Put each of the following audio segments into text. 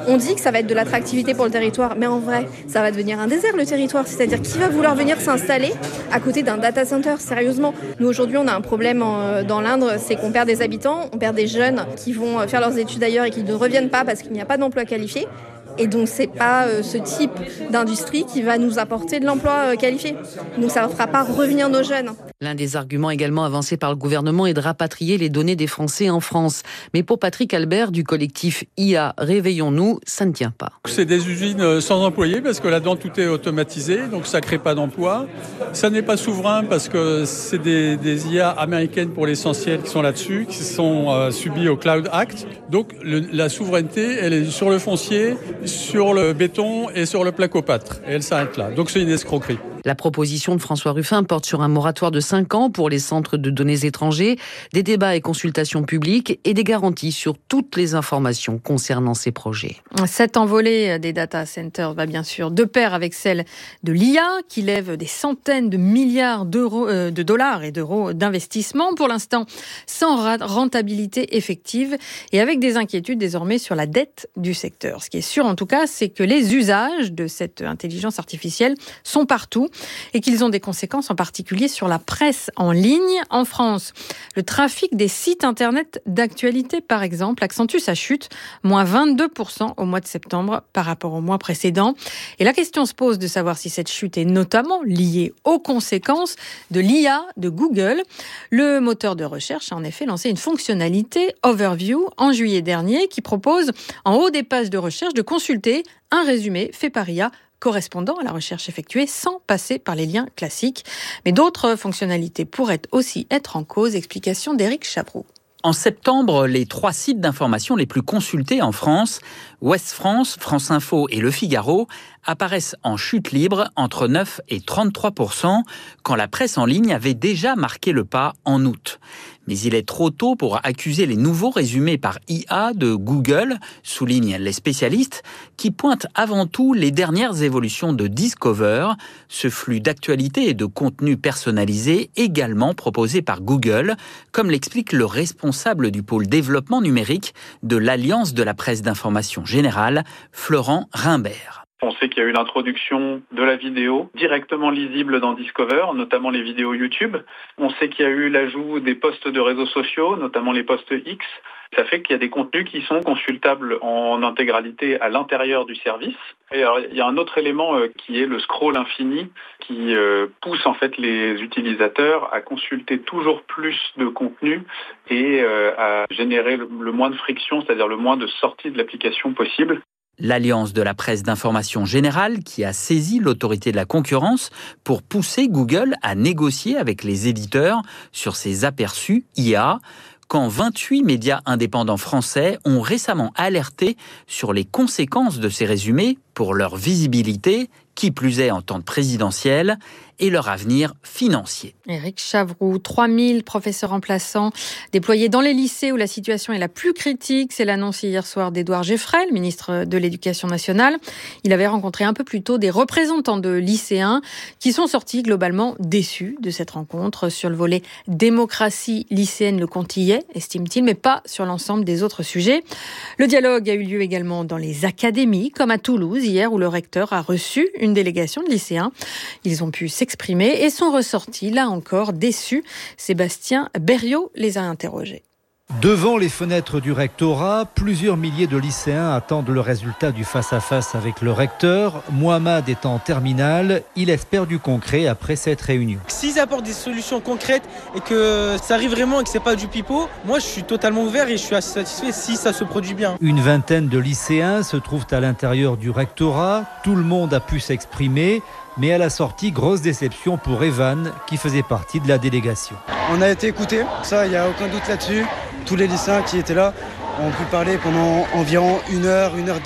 On dit que ça va être de l'attractivité pour le territoire, mais en vrai, ça va devenir un désert le territoire. C'est-à-dire qui va vouloir venir s'installer à côté d'un data center, sérieusement. Nous aujourd'hui, on a un problème dans l'Indre, c'est qu'on perd des habitants, on perd des jeunes qui vont faire leurs études ailleurs et qui ne reviennent pas parce qu'il n'y a pas d'emploi qualifié. Et donc, c'est pas ce type d'industrie qui va nous apporter de l'emploi qualifié. Donc, ça ne fera pas revenir nos jeunes. L'un des arguments également avancés par le gouvernement est de rapatrier les données des Français en France. Mais pour Patrick Albert du collectif IA Réveillons-nous, ça ne tient pas. C'est des usines sans employés parce que là-dedans tout est automatisé, donc ça ne crée pas d'emploi. Ça n'est pas souverain parce que c'est des IA américaines pour l'essentiel qui sont là-dessus, qui sont subies au Cloud Act. Donc la souveraineté, elle est sur le foncier, sur le béton et sur le placo-pâtre. Et elle s'arrête là. Donc c'est une escroquerie. La proposition de François Ruffin porte sur un moratoire de 5 ans pour les centres de données étrangers, des débats et consultations publiques et des garanties sur toutes les informations concernant ces projets. Cette envolée des data centers va bien sûr de pair avec celle de l'IA qui lève des centaines de milliards de dollars et d'euros d'investissement, pour l'instant sans rentabilité effective et avec des inquiétudes désormais sur la dette du secteur. Ce qui est sûr en tout cas, c'est que les usages de cette intelligence artificielle sont partout et qu'ils ont des conséquences en particulier sur la presse en ligne. En France, le trafic des sites internet d'actualité, par exemple, accentue sa chute, moins 22% au mois de septembre par rapport au mois précédent. Et la question se pose de savoir si cette chute est notamment liée aux conséquences de l'IA de Google. Le moteur de recherche a en effet lancé une fonctionnalité Overview en juillet dernier qui propose en haut des pages de recherche de consulter un résumé fait par IA correspondant à la recherche effectuée sans passer par les liens classiques. Mais d'autres fonctionnalités pourraient aussi être en cause. Explication d'Éric Chavroux. En septembre, les 3 sites d'information les plus consultés en France, Ouest France, France Info et Le Figaro, apparaissent en chute libre entre 9 et 33%, quand la presse en ligne avait déjà marqué le pas en août. Mais il est trop tôt pour accuser les nouveaux résumés par IA de Google, soulignent les spécialistes, qui pointent avant tout les dernières évolutions de Discover, ce flux d'actualité et de contenu personnalisé également proposé par Google, comme l'explique le responsable du pôle développement numérique de l'Alliance de la presse d'information générale, Florent Rimbert. On sait qu'il y a eu l'introduction de la vidéo directement lisible dans Discover, notamment les vidéos YouTube. On sait qu'il y a eu l'ajout des posts de réseaux sociaux, notamment les posts X. Ça fait qu'il y a des contenus qui sont consultables en intégralité à l'intérieur du service. Et alors, il y a un autre élément qui est le scroll infini qui pousse en fait les utilisateurs à consulter toujours plus de contenu et à générer le moins de friction, c'est-à-dire le moins de sorties de l'application possible. L'Alliance de la presse d'information générale qui a saisi l'autorité de la concurrence pour pousser Google à négocier avec les éditeurs sur ses aperçus IA, quand 28 médias indépendants français ont récemment alerté sur les conséquences de ces résumés pour leur visibilité, qui plus est en temps de présidentielle, et leur avenir financier. Éric Chavroux, 3000 professeurs remplaçants déployés dans les lycées où la situation est la plus critique. C'est l'annonce hier soir d'Édouard Geoffrey, le ministre de l'Éducation nationale. Il avait rencontré un peu plus tôt des représentants de lycéens qui sont sortis globalement déçus de cette rencontre. Sur le volet démocratie lycéenne, le compte y est, estime-t-il, mais pas sur l'ensemble des autres sujets. Le dialogue a eu lieu également dans les académies, comme à Toulouse hier, où le recteur a reçu une délégation de lycéens. Ils ont pu s'exprimer et sont ressortis, là encore, déçus. Sébastien Berriot les a interrogés. Devant les fenêtres du rectorat, plusieurs milliers de lycéens attendent le résultat du face-à-face avec le recteur. Mohamed est en terminale, il espère du concret après cette réunion. S'ils apportent des solutions concrètes et que ça arrive vraiment et que c'est pas du pipeau, moi je suis totalement ouvert et je suis assez satisfait si ça se produit bien. Une vingtaine de lycéens se trouvent à l'intérieur du rectorat. Tout le monde a pu s'exprimer. Mais à la sortie, grosse déception pour Evan, qui faisait partie de la délégation. On a été écoutés, ça, il n'y a aucun doute là-dessus. Tous les lycéens qui étaient là ont pu parler pendant environ 1h, 1h10.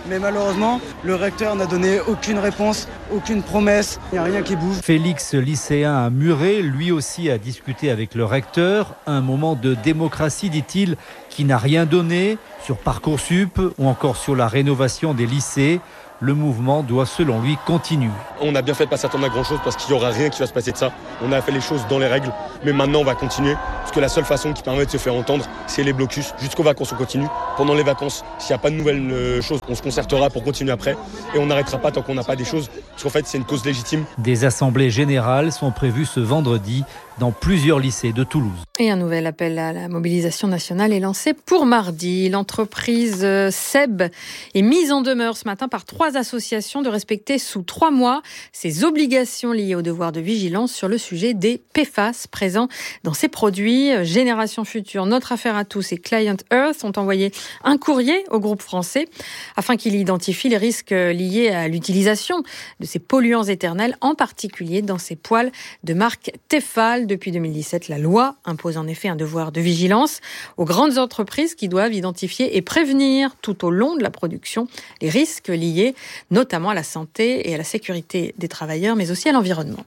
Mais malheureusement, le recteur n'a donné aucune réponse, aucune promesse, il n'y a rien qui bouge. Félix, lycéen à Muret, lui aussi a discuté avec le recteur. Un moment de démocratie, dit-il, qui n'a rien donné sur Parcoursup ou encore sur la rénovation des lycées. Le mouvement doit, selon lui, continuer. On a bien fait de pas s'attendre à grand-chose parce qu'il n'y aura rien qui va se passer de ça. On a fait les choses dans les règles, mais maintenant on va continuer. Parce que la seule façon qui permet de se faire entendre, c'est les blocus. Jusqu'aux vacances, on continue. Pendant les vacances, s'il n'y a pas de nouvelles choses, on se concertera pour continuer après. Et on n'arrêtera pas tant qu'on n'a pas des choses. Parce qu'en fait, c'est une cause légitime. Des assemblées générales sont prévues ce vendredi dans plusieurs lycées de Toulouse. Et un nouvel appel à la mobilisation nationale est lancé pour mardi. L'entreprise Seb est mise en demeure ce matin par 3 associations de respecter sous 3 mois ses obligations liées au devoir de vigilance sur le sujet des PFAS présents dans ses produits. Génération Future, Notre Affaire à tous et Client Earth ont envoyé un courrier au groupe français afin qu'il identifie les risques liés à l'utilisation de ces polluants éternels, en particulier dans ces poêles de marque Tefal. Depuis 2017, la loi impose en effet un devoir de vigilance aux grandes entreprises qui doivent identifier et prévenir tout au long de la production les risques liés notamment à la santé et à la sécurité des travailleurs, mais aussi à l'environnement.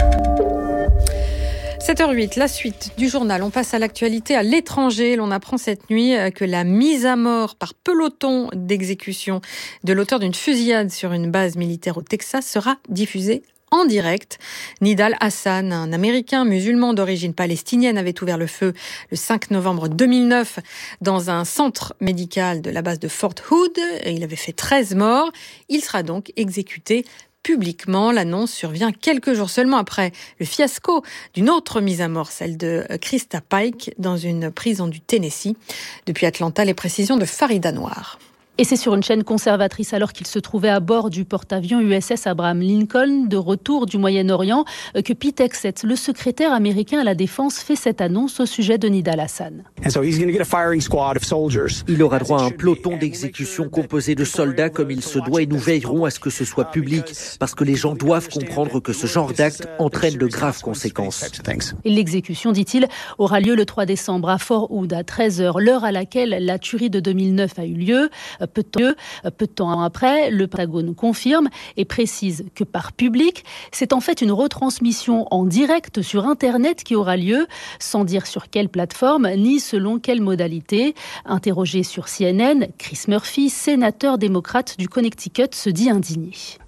7h08, la suite du journal. On passe à l'actualité à l'étranger. L'on apprend cette nuit que la mise à mort par peloton d'exécution de l'auteur d'une fusillade sur une base militaire au Texas sera diffusée en direct. Nidal Hassan, un Américain musulman d'origine palestinienne, avait ouvert le feu le 5 novembre 2009 dans un centre médical de la base de Fort Hood. Il avait fait 13 morts. Il sera donc exécuté publiquement. L'annonce survient quelques jours seulement après le fiasco d'une autre mise à mort, celle de Krista Pike, dans une prison du Tennessee. Depuis Atlanta, les précisions de Farida Noir. Et c'est sur une chaîne conservatrice alors qu'il se trouvait à bord du porte-avions USS Abraham Lincoln, de retour du Moyen-Orient, que Pete Hegseth, le secrétaire américain à la Défense, fait cette annonce au sujet de Nidal Hassan. Il aura droit à un peloton d'exécution composé de soldats comme il se doit et nous veillerons à ce que ce soit public parce que les gens doivent comprendre que ce genre d'acte entraîne de graves conséquences. Et l'exécution, dit-il, aura lieu le 3 décembre à Fort Hood à 13h, l'heure à laquelle la tuerie de 2009 a eu lieu. Peu de temps après, le Pentagone confirme et précise que par public, c'est en fait une retransmission en direct sur Internet qui aura lieu, sans dire sur quelle plateforme ni selon quelle modalité. Interrogé sur CNN, Chris Murphy, sénateur démocrate du Connecticut, se dit indigné.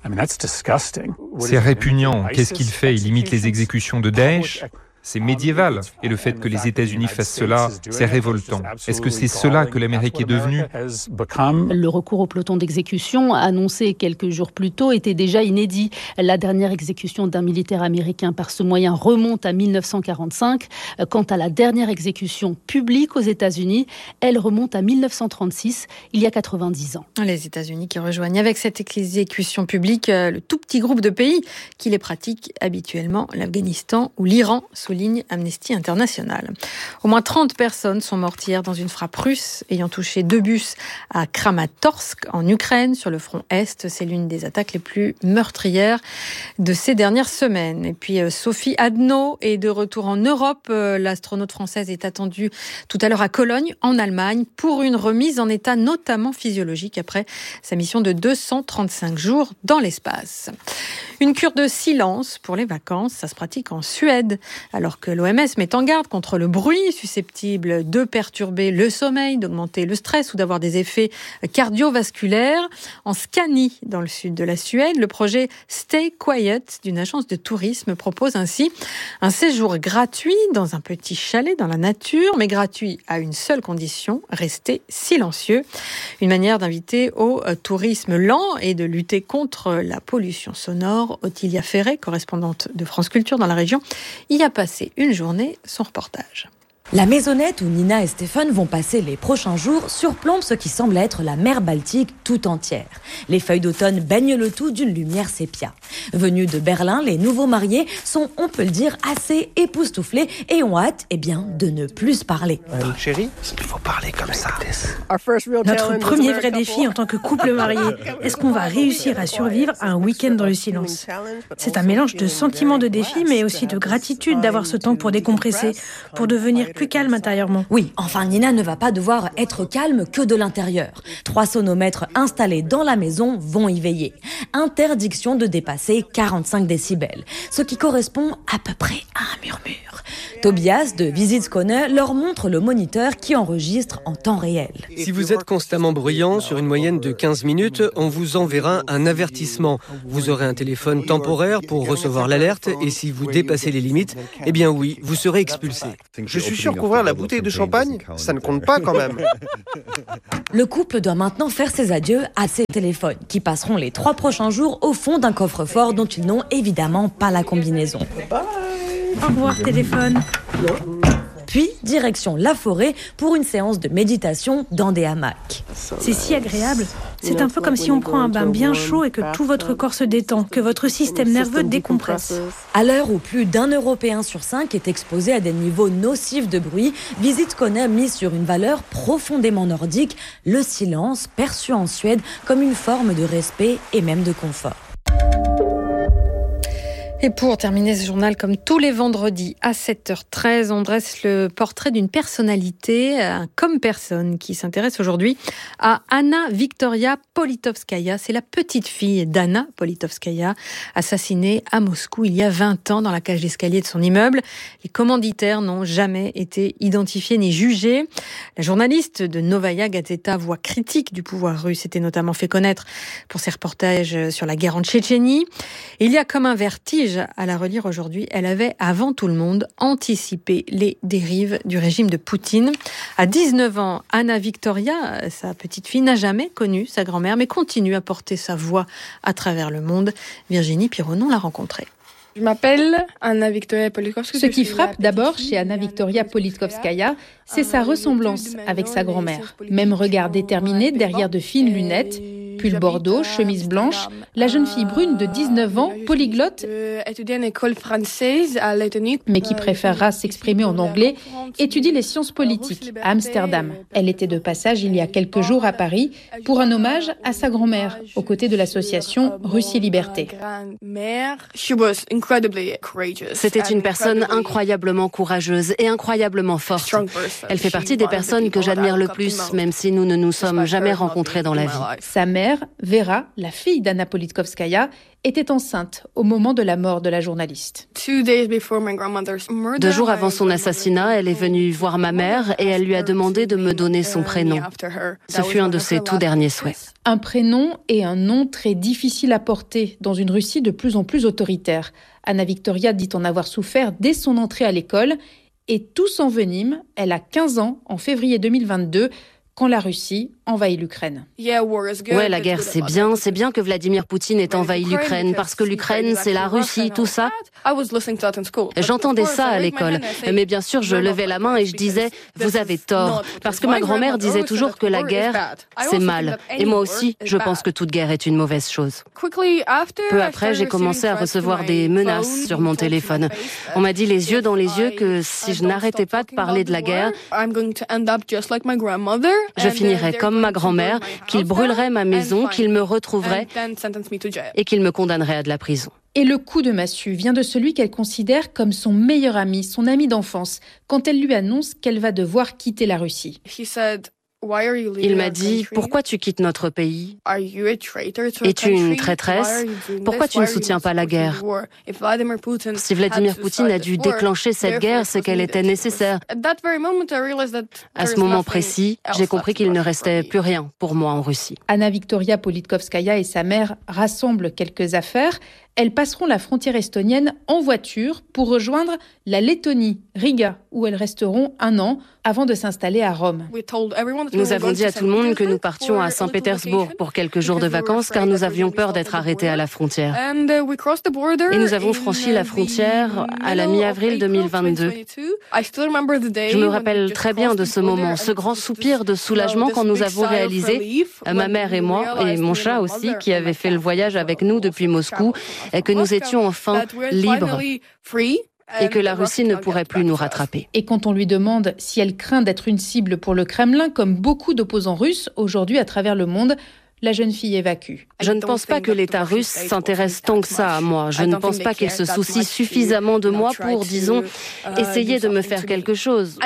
C'est répugnant. Qu'est-ce qu'il fait? Il imite les exécutions de Daesh? C'est médiéval. Et le fait que les États-Unis fassent cela, c'est révoltant. Est-ce que c'est cela que l'Amérique est devenue? Le recours au peloton d'exécution, annoncé quelques jours plus tôt, était déjà inédit. La dernière exécution d'un militaire américain par ce moyen remonte à 1945. Quant à la dernière exécution publique aux États-Unis, elle remonte à 1936, il y a 90 ans. Les États-Unis qui rejoignent avec cette exécution publique le tout petit groupe de pays qui les pratiquent habituellement, l'Afghanistan ou l'Iran, souligne Amnesty International. Au moins 30 personnes sont mortes hier dans une frappe russe ayant touché 2 bus à Kramatorsk en Ukraine sur le front Est. C'est l'une des attaques les plus meurtrières de ces dernières semaines. Et puis Sophie Adno est de retour en Europe. L'astronaute française est attendue tout à l'heure à Cologne en Allemagne pour une remise en état notamment physiologique après sa mission de 235 jours dans l'espace. Une cure de silence pour les vacances, ça se pratique en Suède. Alors que l'OMS met en garde contre le bruit susceptible de perturber le sommeil, d'augmenter le stress ou d'avoir des effets cardiovasculaires. En Scanie, dans le sud de la Suède, le projet Stay Quiet d'une agence de tourisme propose ainsi un séjour gratuit dans un petit chalet dans la nature, mais gratuit à une seule condition, rester silencieux. Une manière d'inviter au tourisme lent et de lutter contre la pollution sonore. Ottilia Ferré, correspondante de France Culture dans la région, y a passé une journée, son reportage. La maisonnette où Nina et Stéphane vont passer les prochains jours surplombe ce qui semble être la mer Baltique tout entière. Les feuilles d'automne baignent le tout d'une lumière sépia. Venus de Berlin, les nouveaux mariés sont, on peut le dire, assez époustouflés et ont hâte, de ne plus se parler. Chérie, il faut parler comme ça. Notre premier vrai défi en tant que couple marié, est-ce qu'on va réussir à survivre à un week-end dans le silence? C'est un mélange de sentiments de défi, mais aussi de gratitude d'avoir ce temps pour décompresser, pour devenir plus calme intérieurement. Oui, enfin Nina ne va pas devoir être calme que de l'intérieur. 3 sonomètres installés dans la maison vont y veiller. Interdiction de dépasser 45 décibels, ce qui correspond à peu près à un murmure. Tobias de Visit Skåne leur montre le moniteur qui enregistre en temps réel. Si vous êtes constamment bruyant, sur une moyenne de 15 minutes, on vous enverra un avertissement. Vous aurez un téléphone temporaire pour recevoir l'alerte et si vous dépassez les limites, eh bien oui, vous serez expulsé. Je suis sûr qu'ouvrir la bouteille de champagne, ça ne compte pas quand même. Le couple doit maintenant faire ses adieux à ses téléphones, qui passeront les 3 prochains jours au fond d'un coffre-fort dont ils n'ont évidemment pas la combinaison. Au revoir téléphone. Puis, direction la forêt pour une séance de méditation dans des hamacs. C'est si agréable. C'est un peu comme si on prend un bain bien chaud et que tout votre corps se détend, que votre système nerveux décompresse. À l'heure où plus d'1 Européen sur 5 est exposé à des niveaux nocifs de bruit, Visit Skåne mise sur une valeur profondément nordique, le silence perçu en Suède comme une forme de respect et même de confort. Et pour terminer ce journal, comme tous les vendredis à 7h13, on dresse le portrait d'une personnalité, un comme personne, qui s'intéresse aujourd'hui à Anna Victoria Politovskaya. C'est la petite fille d'Anna Politovskaya, assassinée à Moscou il y a 20 ans dans la cage d'escalier de son immeuble. Les commanditaires n'ont jamais été identifiés ni jugés. La journaliste de Novaya Gazeta, voix critique du pouvoir russe, s'était notamment fait connaître pour ses reportages sur la guerre en Tchétchénie. Et il y a comme un vertige à la relire aujourd'hui. Elle avait, avant tout le monde, anticipé les dérives du régime de Poutine. À 19 ans, Anna Victoria, sa petite fille, n'a jamais connu sa grand-mère, mais continue à porter sa voix à travers le monde. Virginie Pironon l'a rencontrée. Je m'appelle Anna Victoria Politovskaya. Ce qui frappe d'abord chez Anna Victoria Politovskaya, c'est sa ressemblance avec sa grand-mère. Même regard déterminé derrière de fines lunettes, pull bordeaux, chemise blanche, la jeune fille brune de 19 ans, polyglotte, mais qui préférera s'exprimer en anglais, étudie les sciences politiques à Amsterdam. Elle était de passage il y a quelques jours à Paris pour un hommage à sa grand-mère, aux côtés de l'association Russie Liberté. C'était une personne incroyablement courageuse et incroyablement forte. Elle fait partie des personnes que j'admire le plus, même si nous ne nous sommes jamais rencontrés dans la vie. Sa mère, Vera, la fille d'Anna Politovskaya, était enceinte au moment de la mort de la journaliste. 2 jours avant son assassinat, elle est venue voir ma mère et elle lui a demandé de me donner son prénom. Ce fut un de ses tout derniers souhaits. Un prénom et un nom très difficiles à porter dans une Russie de plus en plus autoritaire. Anna Victoria dit en avoir souffert dès son entrée à l'école et tout s'envenime. Elle a 15 ans en février 2022 quand la Russie envahit l'Ukraine. Ouais, la guerre, c'est bien que Vladimir Poutine ait envahi l'Ukraine, parce que l'Ukraine, c'est la Russie, tout ça. J'entendais ça à l'école, mais bien sûr, je levais la main et je disais, vous avez tort, parce que ma grand-mère disait toujours que la guerre, c'est mal. Et moi aussi, je pense que toute guerre est une mauvaise chose. Peu après, j'ai commencé à recevoir des menaces sur mon téléphone. On m'a dit les yeux dans les yeux que si je n'arrêtais pas de parler de la guerre, je finirais comme ma grand-mère, qu'il brûlerait ma maison, qu'il me retrouverait et qu'il me condamnerait à de la prison. Et le coup de massue vient de celui qu'elle considère comme son meilleur ami, son ami d'enfance, quand elle lui annonce qu'elle va devoir quitter la Russie. Il m'a dit, pourquoi tu quittes notre pays? Es-tu une traîtresse? Pourquoi tu ne soutiens pas la guerre? Si Vladimir Poutine a dû déclencher cette guerre, c'est qu'elle était nécessaire. À ce moment précis, j'ai compris qu'il ne restait plus rien pour moi en Russie. Anna Victoria Politovskaya et sa mère rassemblent quelques affaires. Elles passeront la frontière estonienne en voiture pour rejoindre la Lettonie, Riga, où elles resteront 1 an avant de s'installer à Rome. Nous avons dit à tout le monde que nous partions à Saint-Pétersbourg pour quelques jours de vacances car nous avions peur d'être arrêtés à la frontière. Et nous avons franchi la frontière à la mi-avril 2022. Je me rappelle très bien de ce moment, ce grand soupir de soulagement quand nous avons réalisé, ma mère et moi, et mon chat aussi, qui avait fait le voyage avec nous depuis Moscou, et que nous étions enfin libres et que la Russie ne pourrait plus nous rattraper. Et quand on lui demande si elle craint d'être une cible pour le Kremlin, comme beaucoup d'opposants russes aujourd'hui à travers le monde, la jeune fille évacue. Je ne pense pas que l'État russe s'intéresse tant que ça à moi. Je ne pense pas qu'il se soucie suffisamment de moi pour, disons, essayer de me faire quelque chose.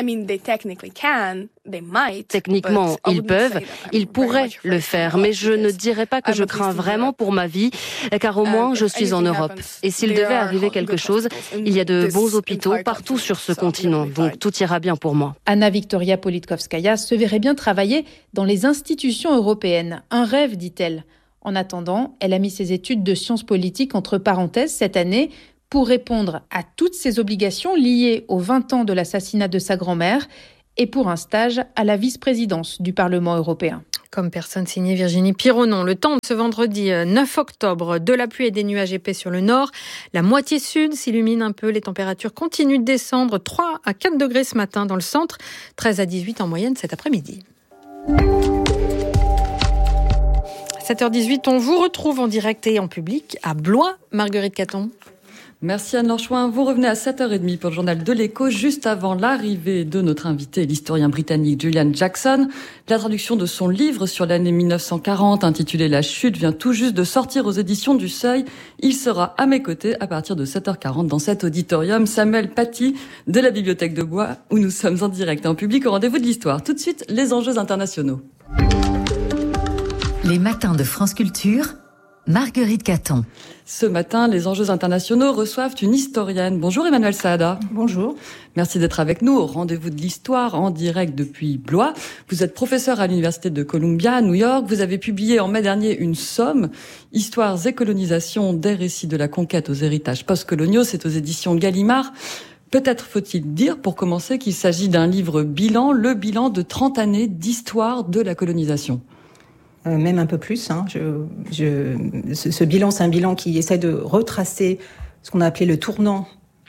Techniquement, ils peuvent, ils pourraient le faire, mais je ne dirais pas que je crains vraiment pour ma vie, car au moins je suis en Europe. Et s'il devait arriver quelque chose, il y a de bons hôpitaux partout sur ce continent, donc tout ira bien pour moi. Anna Victoria Politkovskaya se verrait bien travailler dans les institutions européennes. Un rêve, dit-elle. En attendant, elle a mis ses études de sciences politiques entre parenthèses cette année pour répondre à toutes ses obligations liées aux 20 ans de l'assassinat de sa grand-mère et pour un stage à la vice-présidence du Parlement européen. Comme personne, signée Virginie Pironon. Le temps de ce vendredi 9 octobre, de la pluie et des nuages épais sur le nord. La moitié sud s'illumine un peu. Les températures continuent de descendre. 3 à 4 degrés ce matin dans le centre. 13 à 18 en moyenne cet après-midi. 7h18, on vous retrouve en direct et en public à Blois. Marguerite Caton. Merci Anne Lorchouin. Vous revenez à 7h30 pour le journal de l'Écho, juste avant l'arrivée de notre invité, l'historien britannique Julian Jackson. La traduction de son livre sur l'année 1940, intitulé La Chute, vient tout juste de sortir aux éditions du Seuil. Il sera à mes côtés à partir de 7h40 dans cet auditorium. Samuel Paty de la Bibliothèque de Blois, où nous sommes en direct et en public au rendez-vous de l'histoire. Tout de suite, les enjeux internationaux. Les matins de France Culture, Marguerite Caton. Ce matin, les enjeux internationaux reçoivent une historienne. Bonjour Emmanuelle Saada. Bonjour. Merci d'être avec nous au rendez-vous de l'histoire en direct depuis Blois. Vous êtes professeur à l'Université de Columbia à New York. Vous avez publié en mai dernier une somme, Histoires et colonisations, des récits de la conquête aux héritages postcoloniaux. C'est aux éditions Gallimard. Peut-être faut-il dire, pour commencer, qu'il s'agit d'un livre bilan, le bilan de 30 années d'histoire de la colonisation. Même un peu plus. Ce bilan, c'est un bilan qui essaie de retracer ce qu'on a appelé le tournant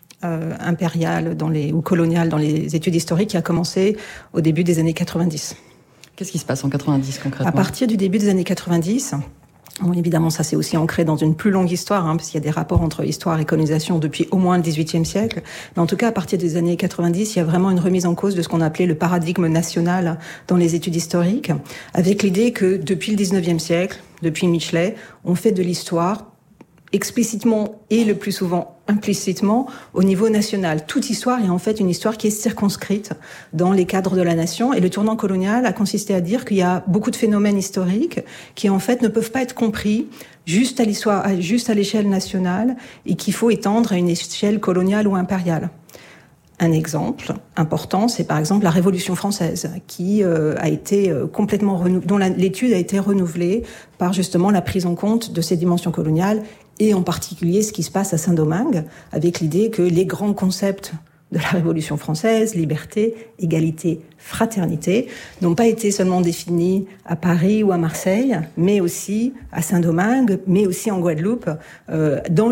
impérial ou colonial dans les études historiques qui a commencé au début des années 90. Qu'est-ce qui se passe en 90 concrètement ? À partir du début des années 90... Bon, évidemment, ça c'est aussi ancré dans une plus longue histoire, parce qu'il y a des rapports entre histoire et colonisation depuis au moins le XVIIIe siècle. Mais en tout cas, à partir des années 90, il y a vraiment une remise en cause de ce qu'on a appelé le paradigme national dans les études historiques, avec l'idée que depuis le XIXe siècle, depuis Michelet, on fait de l'histoire explicitement et le plus souvent implicitement au niveau national. Toute histoire est en fait une histoire qui est circonscrite dans les cadres de la nation, et le tournant colonial a consisté à dire qu'il y a beaucoup de phénomènes historiques qui en fait ne peuvent pas être compris juste à l'échelle nationale et qu'il faut étendre à une échelle coloniale ou impériale. Un exemple important, c'est par exemple la Révolution française, qui a été complètement dont l'étude a été renouvelée par justement la prise en compte de ces dimensions coloniales, et en particulier ce qui se passe à Saint-Domingue, avec l'idée que les grands concepts de la Révolution française, liberté, égalité, fraternité, n'ont pas été seulement définis à Paris ou à Marseille, mais aussi à Saint-Domingue, mais aussi en Guadeloupe, dans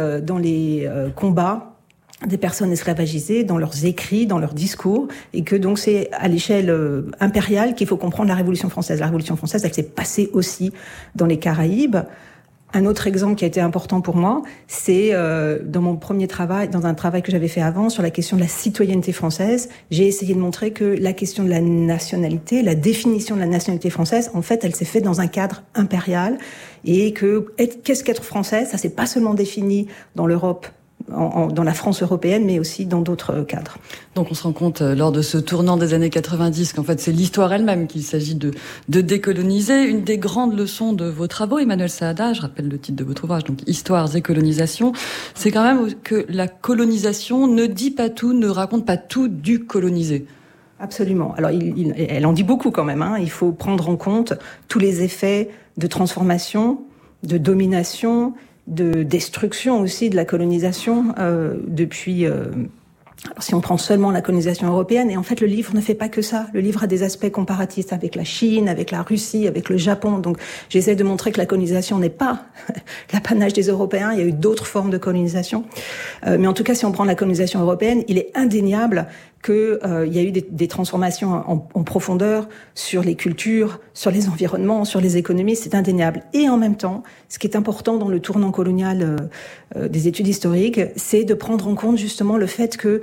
les combats des personnes esclavagisées, dans leurs écrits, dans leurs discours, et que donc c'est à l'échelle impériale qu'il faut comprendre la Révolution française. La Révolution française, elle s'est passée aussi dans les Caraïbes. Un autre exemple qui a été important pour moi, c'est dans mon premier travail, dans un travail que j'avais fait avant sur la question de la citoyenneté française, j'ai essayé de montrer que la question de la nationalité, la définition de la nationalité française, en fait, elle s'est faite dans un cadre impérial, et que qu'est-ce qu'être français, ça s'est pas seulement défini dans l'Europe, dans la France européenne, mais aussi dans d'autres cadres. Donc on se rend compte lors de ce tournant des années 90 qu'en fait c'est l'histoire elle-même qu'il s'agit de décoloniser. Une des grandes leçons de vos travaux, Emmanuelle Saada, je rappelle le titre de votre ouvrage, donc Histoires et colonisation, c'est quand même que la colonisation ne dit pas tout, ne raconte pas tout du colonisé. Absolument. Alors elle en dit beaucoup quand même. Il faut prendre en compte tous les effets de transformation, de domination, de destruction aussi de la colonisation depuis... Alors, si on prend seulement la colonisation européenne, et en fait le livre ne fait pas que ça. Le livre a des aspects comparatifs avec la Chine, avec la Russie, avec le Japon. Donc j'essaie de montrer que la colonisation n'est pas l'apanage des Européens. Il y a eu d'autres formes de colonisation. Mais en tout cas, si on prend la colonisation européenne, il est indéniable qu'il y a eu des transformations en profondeur sur les cultures, sur les environnements, sur les économies, c'est indéniable. Et en même temps, ce qui est important dans le tournant colonial des études historiques, c'est de prendre en compte justement le fait que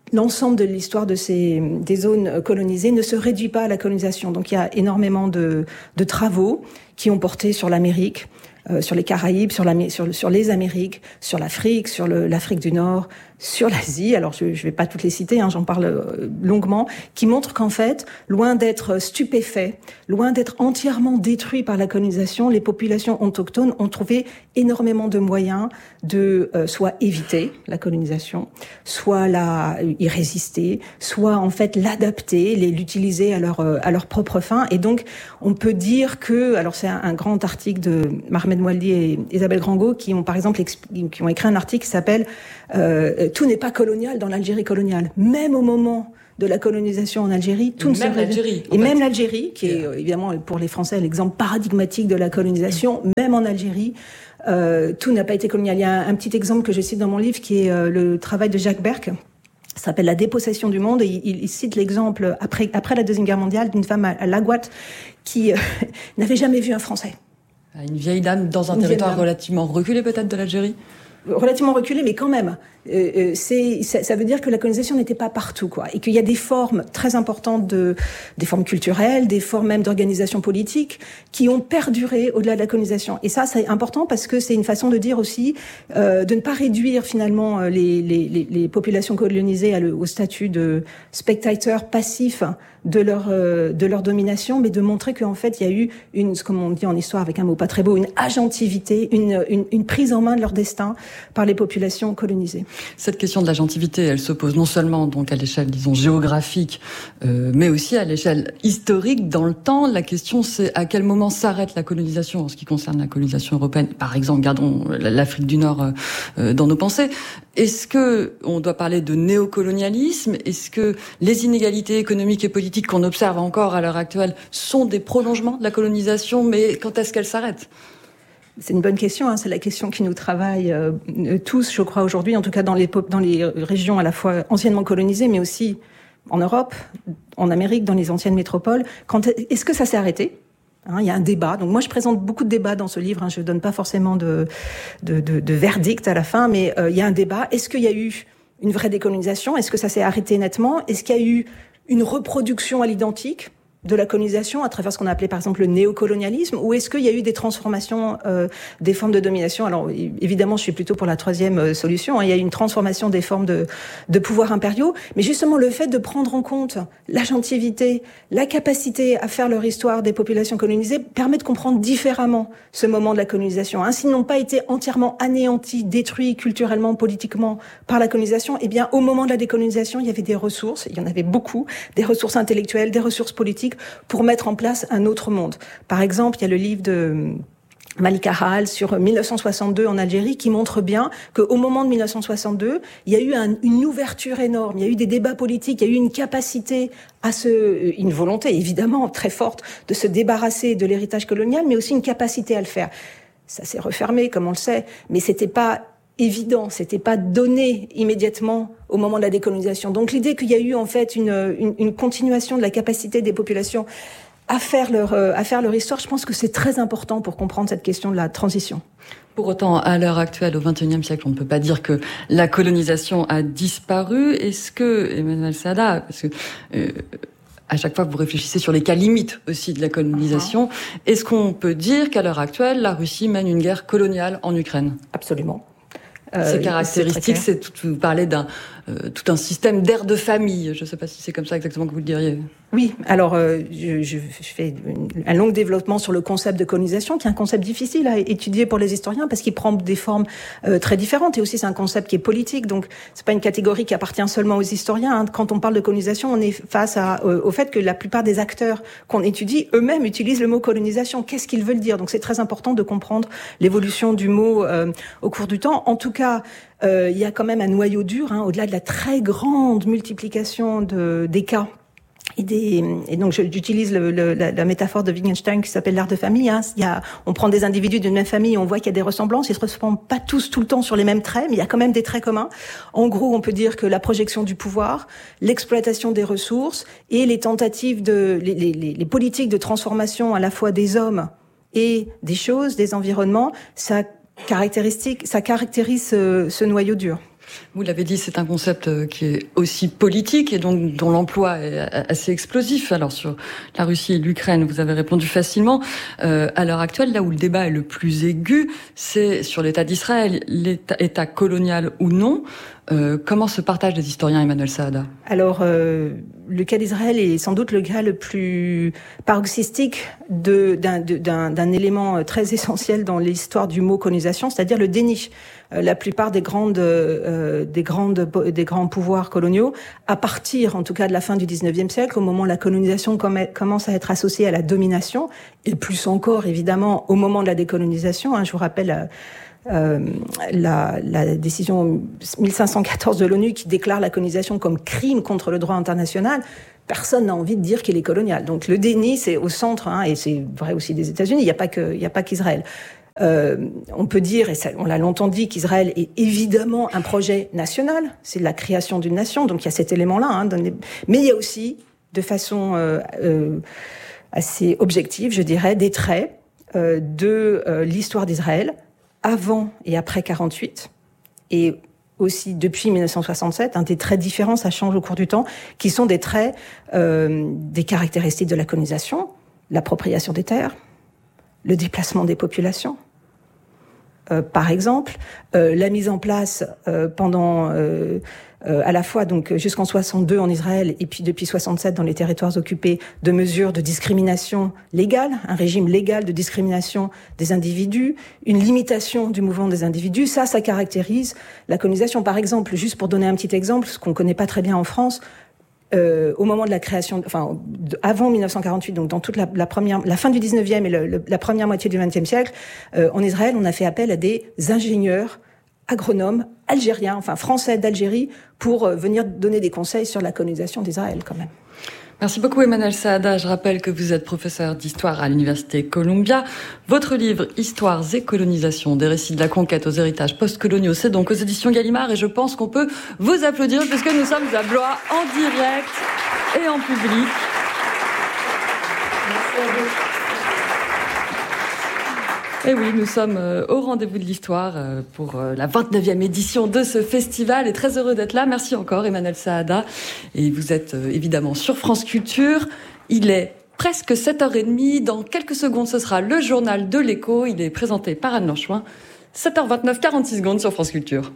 l'ensemble de l'histoire des zones colonisées ne se réduit pas à la colonisation. Donc il y a énormément de travaux qui ont porté sur l'Amérique, sur les Caraïbes, sur les Amériques, sur l'Afrique, sur l'Afrique du Nord, sur l'Asie. Alors je vais pas toutes les citer, j'en parle longuement, qui montrent qu'en fait, loin d'être stupéfaits, loin d'être entièrement détruits par la colonisation, les populations autochtones ont trouvé énormément de moyens de soit éviter la colonisation, soit y résister, soit en fait l'adapter, l'utiliser à leur propre fin. Et donc on peut dire que, alors c'est un grand article de Mohamed Moualdi et Isabelle Grangot qui ont par exemple qui ont écrit un article qui s'appelle tout n'est pas colonial dans l'Algérie coloniale. Même au moment de la colonisation en Algérie, tout ne même l'Algérie. Et même l'Algérie, qui est évidemment pour les Français l'exemple paradigmatique de la colonisation, même en Algérie, tout n'a pas été colonial. Il y a un petit exemple que je cite dans mon livre qui est le travail de Jacques Berck. Ça s'appelle La dépossession du monde, et il cite l'exemple après la Deuxième Guerre mondiale d'une femme à Laguat qui n'avait jamais vu un Français. Une vieille dame dans un territoire relativement reculé peut-être de l'Algérie. Relativement reculé, mais quand même. Ça veut dire que la colonisation n'était pas partout, quoi, et qu'il y a des formes très importantes des formes culturelles, des formes même d'organisation politique qui ont perduré au-delà de la colonisation. Et ça, c'est important parce que c'est une façon de dire aussi de ne pas réduire finalement les populations colonisées au statut de spectateurs passifs de leur domination, mais de montrer qu'en fait il y a eu comme on dit en histoire avec un mot pas très beau, une agentivité, une prise en main de leur destin par les populations colonisées. Cette question de l'agentivité, elle se pose non seulement donc à l'échelle, disons, géographique, mais aussi à l'échelle historique. Dans le temps, la question c'est à quel moment s'arrête la colonisation en ce qui concerne la colonisation européenne. Par exemple, gardons l'Afrique du Nord dans nos pensées. Est-ce que on doit parler de néocolonialisme? Est-ce que les inégalités économiques et politiques qu'on observe encore à l'heure actuelle sont des prolongements de la colonisation? Mais quand est-ce qu'elles s'arrêtent? C'est une bonne question, c'est la question qui nous travaille tous, je crois, aujourd'hui, en tout cas dans les régions à la fois anciennement colonisées, mais aussi en Europe, en Amérique, dans les anciennes métropoles. Est-ce que ça s'est arrêté ? Il y a un débat. Donc moi, je présente beaucoup de débats dans ce livre. Je donne pas forcément de verdict à la fin, mais il y a un débat. Est-ce qu'il y a eu une vraie décolonisation ? Est-ce que ça s'est arrêté nettement ? Est-ce qu'il y a eu une reproduction à l'identique de la colonisation à travers ce qu'on a appelé par exemple le néocolonialisme, ou est-ce qu'il y a eu des transformations des formes de domination? Alors évidemment, je suis plutôt pour la troisième solution. Il y a eu une transformation des formes de pouvoirs impériaux, mais justement le fait de prendre en compte l'agentivité, la capacité à faire leur histoire des populations colonisées permet de comprendre différemment ce moment de la colonisation. S'ils n'ont pas été entièrement anéantis, détruits culturellement, politiquement par la colonisation, eh bien au moment de la décolonisation, il y avait des ressources, il y en avait beaucoup, des ressources intellectuelles, des ressources politiques pour mettre en place un autre monde. Par exemple, il y a le livre de Malika Hall sur 1962 en Algérie qui montre bien qu'au moment de 1962, il y a eu une ouverture énorme, il y a eu des débats politiques, il y a eu une capacité une volonté évidemment très forte de se débarrasser de l'héritage colonial, mais aussi une capacité à le faire. Ça s'est refermé, comme on le sait, mais c'était pas évident, c'était pas donné immédiatement au moment de la décolonisation. Donc l'idée qu'il y a eu en fait une continuation de la capacité des populations à faire leur histoire, je pense que c'est très important pour comprendre cette question de la transition. Pour autant, à l'heure actuelle, au XXIe siècle, on ne peut pas dire que la colonisation a disparu. Est-ce que, Emmanuel Saada, parce que à chaque fois que vous réfléchissez sur les cas limites aussi de la colonisation, est-ce qu'on peut dire qu'à l'heure actuelle, la Russie mène une guerre coloniale en Ukraine? Absolument. C'est caractéristique, vous parlez tout un système d'air de famille. Je ne sais pas si c'est comme ça exactement que vous le diriez. Oui, alors je fais un long développement sur le concept de colonisation, qui est un concept difficile à étudier pour les historiens parce qu'il prend des formes très différentes, et aussi c'est un concept qui est politique, donc c'est pas une catégorie qui appartient seulement aux historiens. Quand on parle de colonisation, on est face au fait que la plupart des acteurs qu'on étudie eux-mêmes utilisent le mot colonisation. Qu'est-ce qu'ils veulent dire? Donc c'est très important de comprendre l'évolution du mot au cours du temps. En tout cas, il y a quand même un noyau dur, au-delà de la très grande multiplication des cas. Et donc j'utilise la métaphore de Wittgenstein qui s'appelle l'art de famille. On prend des individus d'une même famille et on voit qu'il y a des ressemblances. Ils se ressemblent pas tous tout le temps sur les mêmes traits, mais il y a quand même des traits communs. En gros, on peut dire que la projection du pouvoir, l'exploitation des ressources et les tentatives les politiques de transformation à la fois des hommes et des choses, des environnements, ça caractérise ce noyau dur. Vous l'avez dit, c'est un concept qui est aussi politique et donc dont l'emploi est assez explosif. Alors sur la Russie et l'Ukraine, vous avez répondu facilement. À l'heure actuelle, là où le débat est le plus aigu, c'est sur l'État d'Israël, l'État colonial ou non. Comment se partagent les historiens, Emmanuel Saada? Alors, le cas d'Israël est sans doute le cas le plus paroxystique d'un élément très essentiel dans l'histoire du mot colonisation, c'est-à-dire le déni. La plupart des grands pouvoirs coloniaux, à partir en tout cas de la fin du 19e siècle, au moment où la colonisation commence à être associée à la domination, et plus encore évidemment au moment de la décolonisation, je vous rappelle la décision 1514 de l'ONU qui déclare la colonisation comme crime contre le droit international. Personne n'a envie de dire qu'il est colonial. Donc le déni, c'est au centre, et c'est vrai aussi des États-Unis. Il n'y a pas qu'Israël. On peut dire, et ça, on l'a longtemps dit, qu'Israël est évidemment un projet national. C'est la création d'une nation. Donc il y a cet élément-là. Mais il y a aussi, de façon assez objective, je dirais, des traits de l'histoire d'Israël avant et après 48, et aussi depuis 1967, des traits différents, ça change au cours du temps, qui sont des traits, des caractéristiques de la colonisation, l'appropriation des terres, le déplacement des populations. Par exemple, la mise en place pendant à la fois donc jusqu'en 62 en Israël et puis depuis 67 dans les territoires occupés de mesures de discrimination légale, un régime légal de discrimination des individus, une limitation du mouvement des individus, ça caractérise la colonisation. Par exemple, juste pour donner un petit exemple, ce qu'on connaît pas très bien en France, au moment de la création, avant 1948, donc dans toute la fin du 19e et la première moitié du 20e siècle, en Israël, on a fait appel à des ingénieurs, agronomes, algériens, français d'Algérie, pour venir donner des conseils sur la colonisation d'Israël, quand même. Merci beaucoup Emmanuel Saada. Je rappelle que vous êtes professeur d'histoire à l'Université Columbia. Votre livre « Histoires et colonisation, des récits de la conquête aux héritages postcoloniaux », c'est donc aux éditions Gallimard et je pense qu'on peut vous applaudir puisque nous sommes à Blois en direct et en public. Merci à vous. Et oui, nous sommes au rendez-vous de l'histoire pour la 29e édition de ce festival et très heureux d'être là. Merci encore Emmanuel Saada. Et vous êtes évidemment sur France Culture. Il est presque 7h30. Dans quelques secondes, ce sera le journal de l'Écho. Il est présenté par Anne Lanchouin. 7h29, 46 secondes sur France Culture.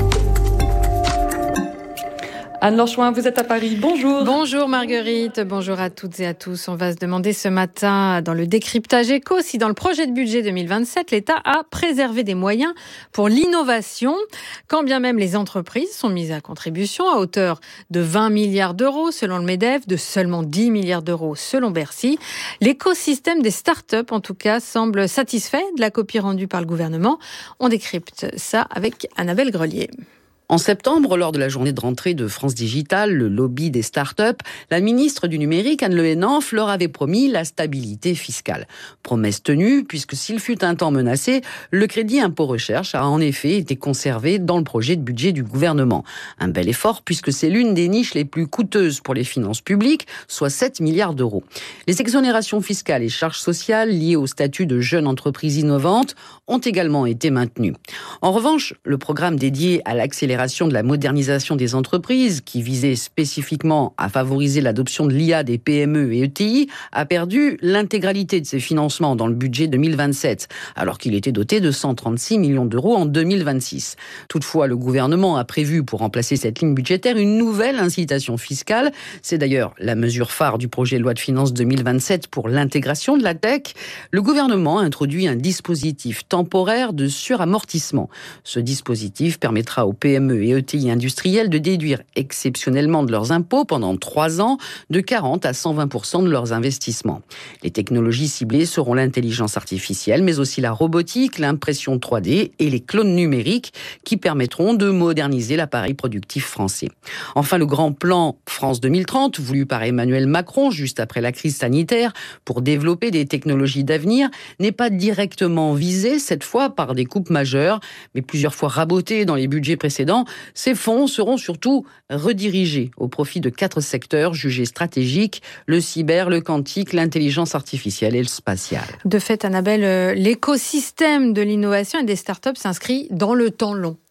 Anne Lanchouin, vous êtes à Paris. Bonjour. Bonjour Marguerite, bonjour à toutes et à tous. On va se demander ce matin dans le décryptage éco si dans le projet de budget 2027, l'État a préservé des moyens pour l'innovation, quand bien même les entreprises sont mises à contribution à hauteur de 20 milliards d'euros selon le MEDEF, de seulement 10 milliards d'euros selon Bercy. L'écosystème des startups, en tout cas, semble satisfait de la copie rendue par le gouvernement. On décrypte ça avec Annabelle Grelier. En septembre, lors de la journée de rentrée de France Digital, le lobby des startups, la ministre du Numérique, Anne Le Hennauf, leur avait promis la stabilité fiscale. Promesse tenue, puisque s'il fut un temps menacé, le crédit impôt recherche a en effet été conservé dans le projet de budget du gouvernement. Un bel effort, puisque c'est l'une des niches les plus coûteuses pour les finances publiques, soit 7 milliards d'euros. Les exonérations fiscales et charges sociales liées au statut de jeune entreprise innovante ont également été maintenues. En revanche, le programme dédié à l'accélération de la modernisation des entreprises, qui visait spécifiquement à favoriser l'adoption de l'IA des PME et ETI, a perdu l'intégralité de ses financements dans le budget 2027, alors qu'il était doté de 136 millions d'euros en 2026. Toutefois, le gouvernement a prévu, pour remplacer cette ligne budgétaire, une nouvelle incitation fiscale. C'est d'ailleurs la mesure phare du projet de loi de finances 2027 pour l'intégration de la tech. Le gouvernement a introduit un dispositif temporaire de suramortissement. Ce dispositif permettra aux PME et ETI industriels de déduire exceptionnellement de leurs impôts pendant 3 ans de 40 à 120% de leurs investissements. Les technologies ciblées seront l'intelligence artificielle, mais aussi la robotique, l'impression 3D et les clones numériques qui permettront de moderniser l'appareil productif français. Enfin, le grand plan France 2030, voulu par Emmanuel Macron juste après la crise sanitaire pour développer des technologies d'avenir, n'est pas directement visé, cette fois par des coupes majeures, mais plusieurs fois raboté dans les budgets précédents. Ces fonds seront surtout redirigés au profit de 4 secteurs jugés stratégiques, le cyber, le quantique, l'intelligence artificielle et le spatial. De fait, Annabelle, l'écosystème de l'innovation et des startups s'inscrit dans le temps long.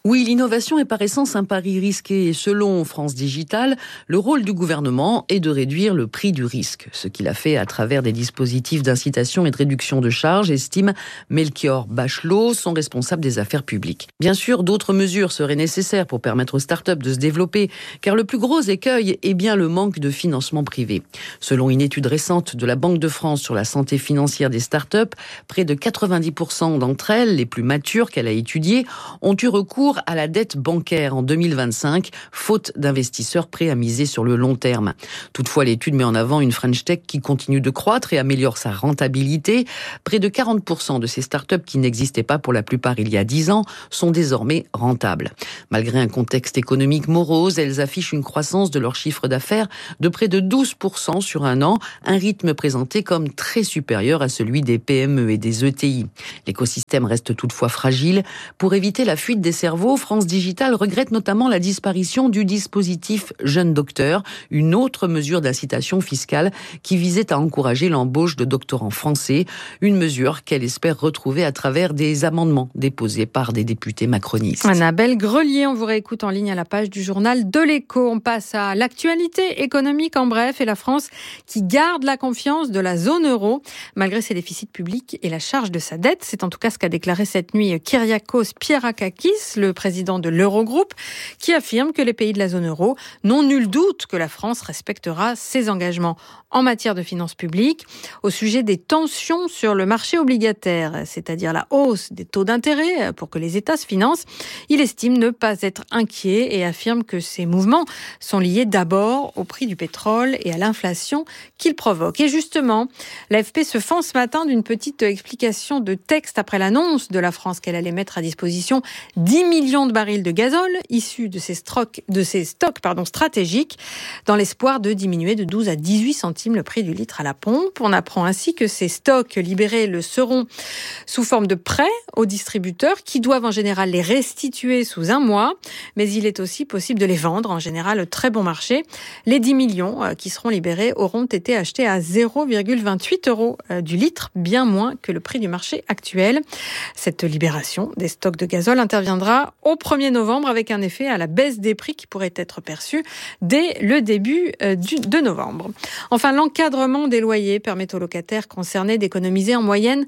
Oui, l'innovation est par essence un pari risqué et selon France Digital, le rôle du gouvernement est de réduire le prix du risque, ce qu'il a fait à travers des dispositifs d'incitation et de réduction de charges, estime Melchior Bachelot, son responsable des affaires publiques. Bien sûr, d'autres mesures seraient nécessaires pour permettre aux startups de se développer, car le plus gros écueil est bien le manque de financement privé. Selon une étude récente de la Banque de France sur la santé financière des startups, près de 90% d'entre elles, les plus matures qu'elle a étudiées, ont eu recours à la dette bancaire en 2025, faute d'investisseurs prêts à miser sur le long terme. Toutefois, l'étude met en avant une French Tech qui continue de croître et améliore sa rentabilité. Près de 40% de ces startups qui n'existaient pas pour la plupart il y a 10 ans sont désormais rentables. Malgré un contexte économique morose, elles affichent une croissance de leur chiffre d'affaires de près de 12% sur un an, un rythme présenté comme très supérieur à celui des PME et des ETI. L'écosystème reste toutefois fragile. Pour éviter la fuite des cerveaux, France Digital regrette notamment la disparition du dispositif Jeune Docteur, une autre mesure d'incitation fiscale qui visait à encourager l'embauche de doctorants français, une mesure qu'elle espère retrouver à travers des amendements déposés par des députés macronistes. Annabelle Grelier, on vous réécoute en ligne à la page du journal de l'Écho. On passe à l'actualité économique en bref et la France qui garde la confiance de la zone euro malgré ses déficits publics et la charge de sa dette. C'est en tout cas ce qu'a déclaré cette nuit Kyriakos Pierrakakis, le président de l'Eurogroupe, qui affirme que les pays de la zone euro n'ont nul doute que la France respectera ses engagements en matière de finances publiques. Au sujet des tensions sur le marché obligataire, c'est-à-dire la hausse des taux d'intérêt pour que les États se financent, il estime ne pas être inquiet et affirme que ces mouvements sont liés d'abord au prix du pétrole et à l'inflation qu'il provoque. Et justement, l'AFP se fend ce matin d'une petite explication de texte après l'annonce de la France qu'elle allait mettre à disposition 10 millions de barils de gazole issus de ces stocks stratégiques dans l'espoir de diminuer de 12 à 18 centimes le prix du litre à la pompe. On apprend ainsi que ces stocks libérés le seront sous forme de prêts aux distributeurs qui doivent en général les restituer sous un mois, mais il est aussi possible de les vendre, en général très bon marché. Les 10 millions qui seront libérés auront été achetés à 0,28 € du litre, bien moins que le prix du marché actuel. Cette libération des stocks de gazole interviendra au 1er novembre avec un effet à la baisse des prix qui pourrait être perçu dès le début de novembre. Enfin, l'encadrement des loyers permet aux locataires concernés d'économiser en moyenne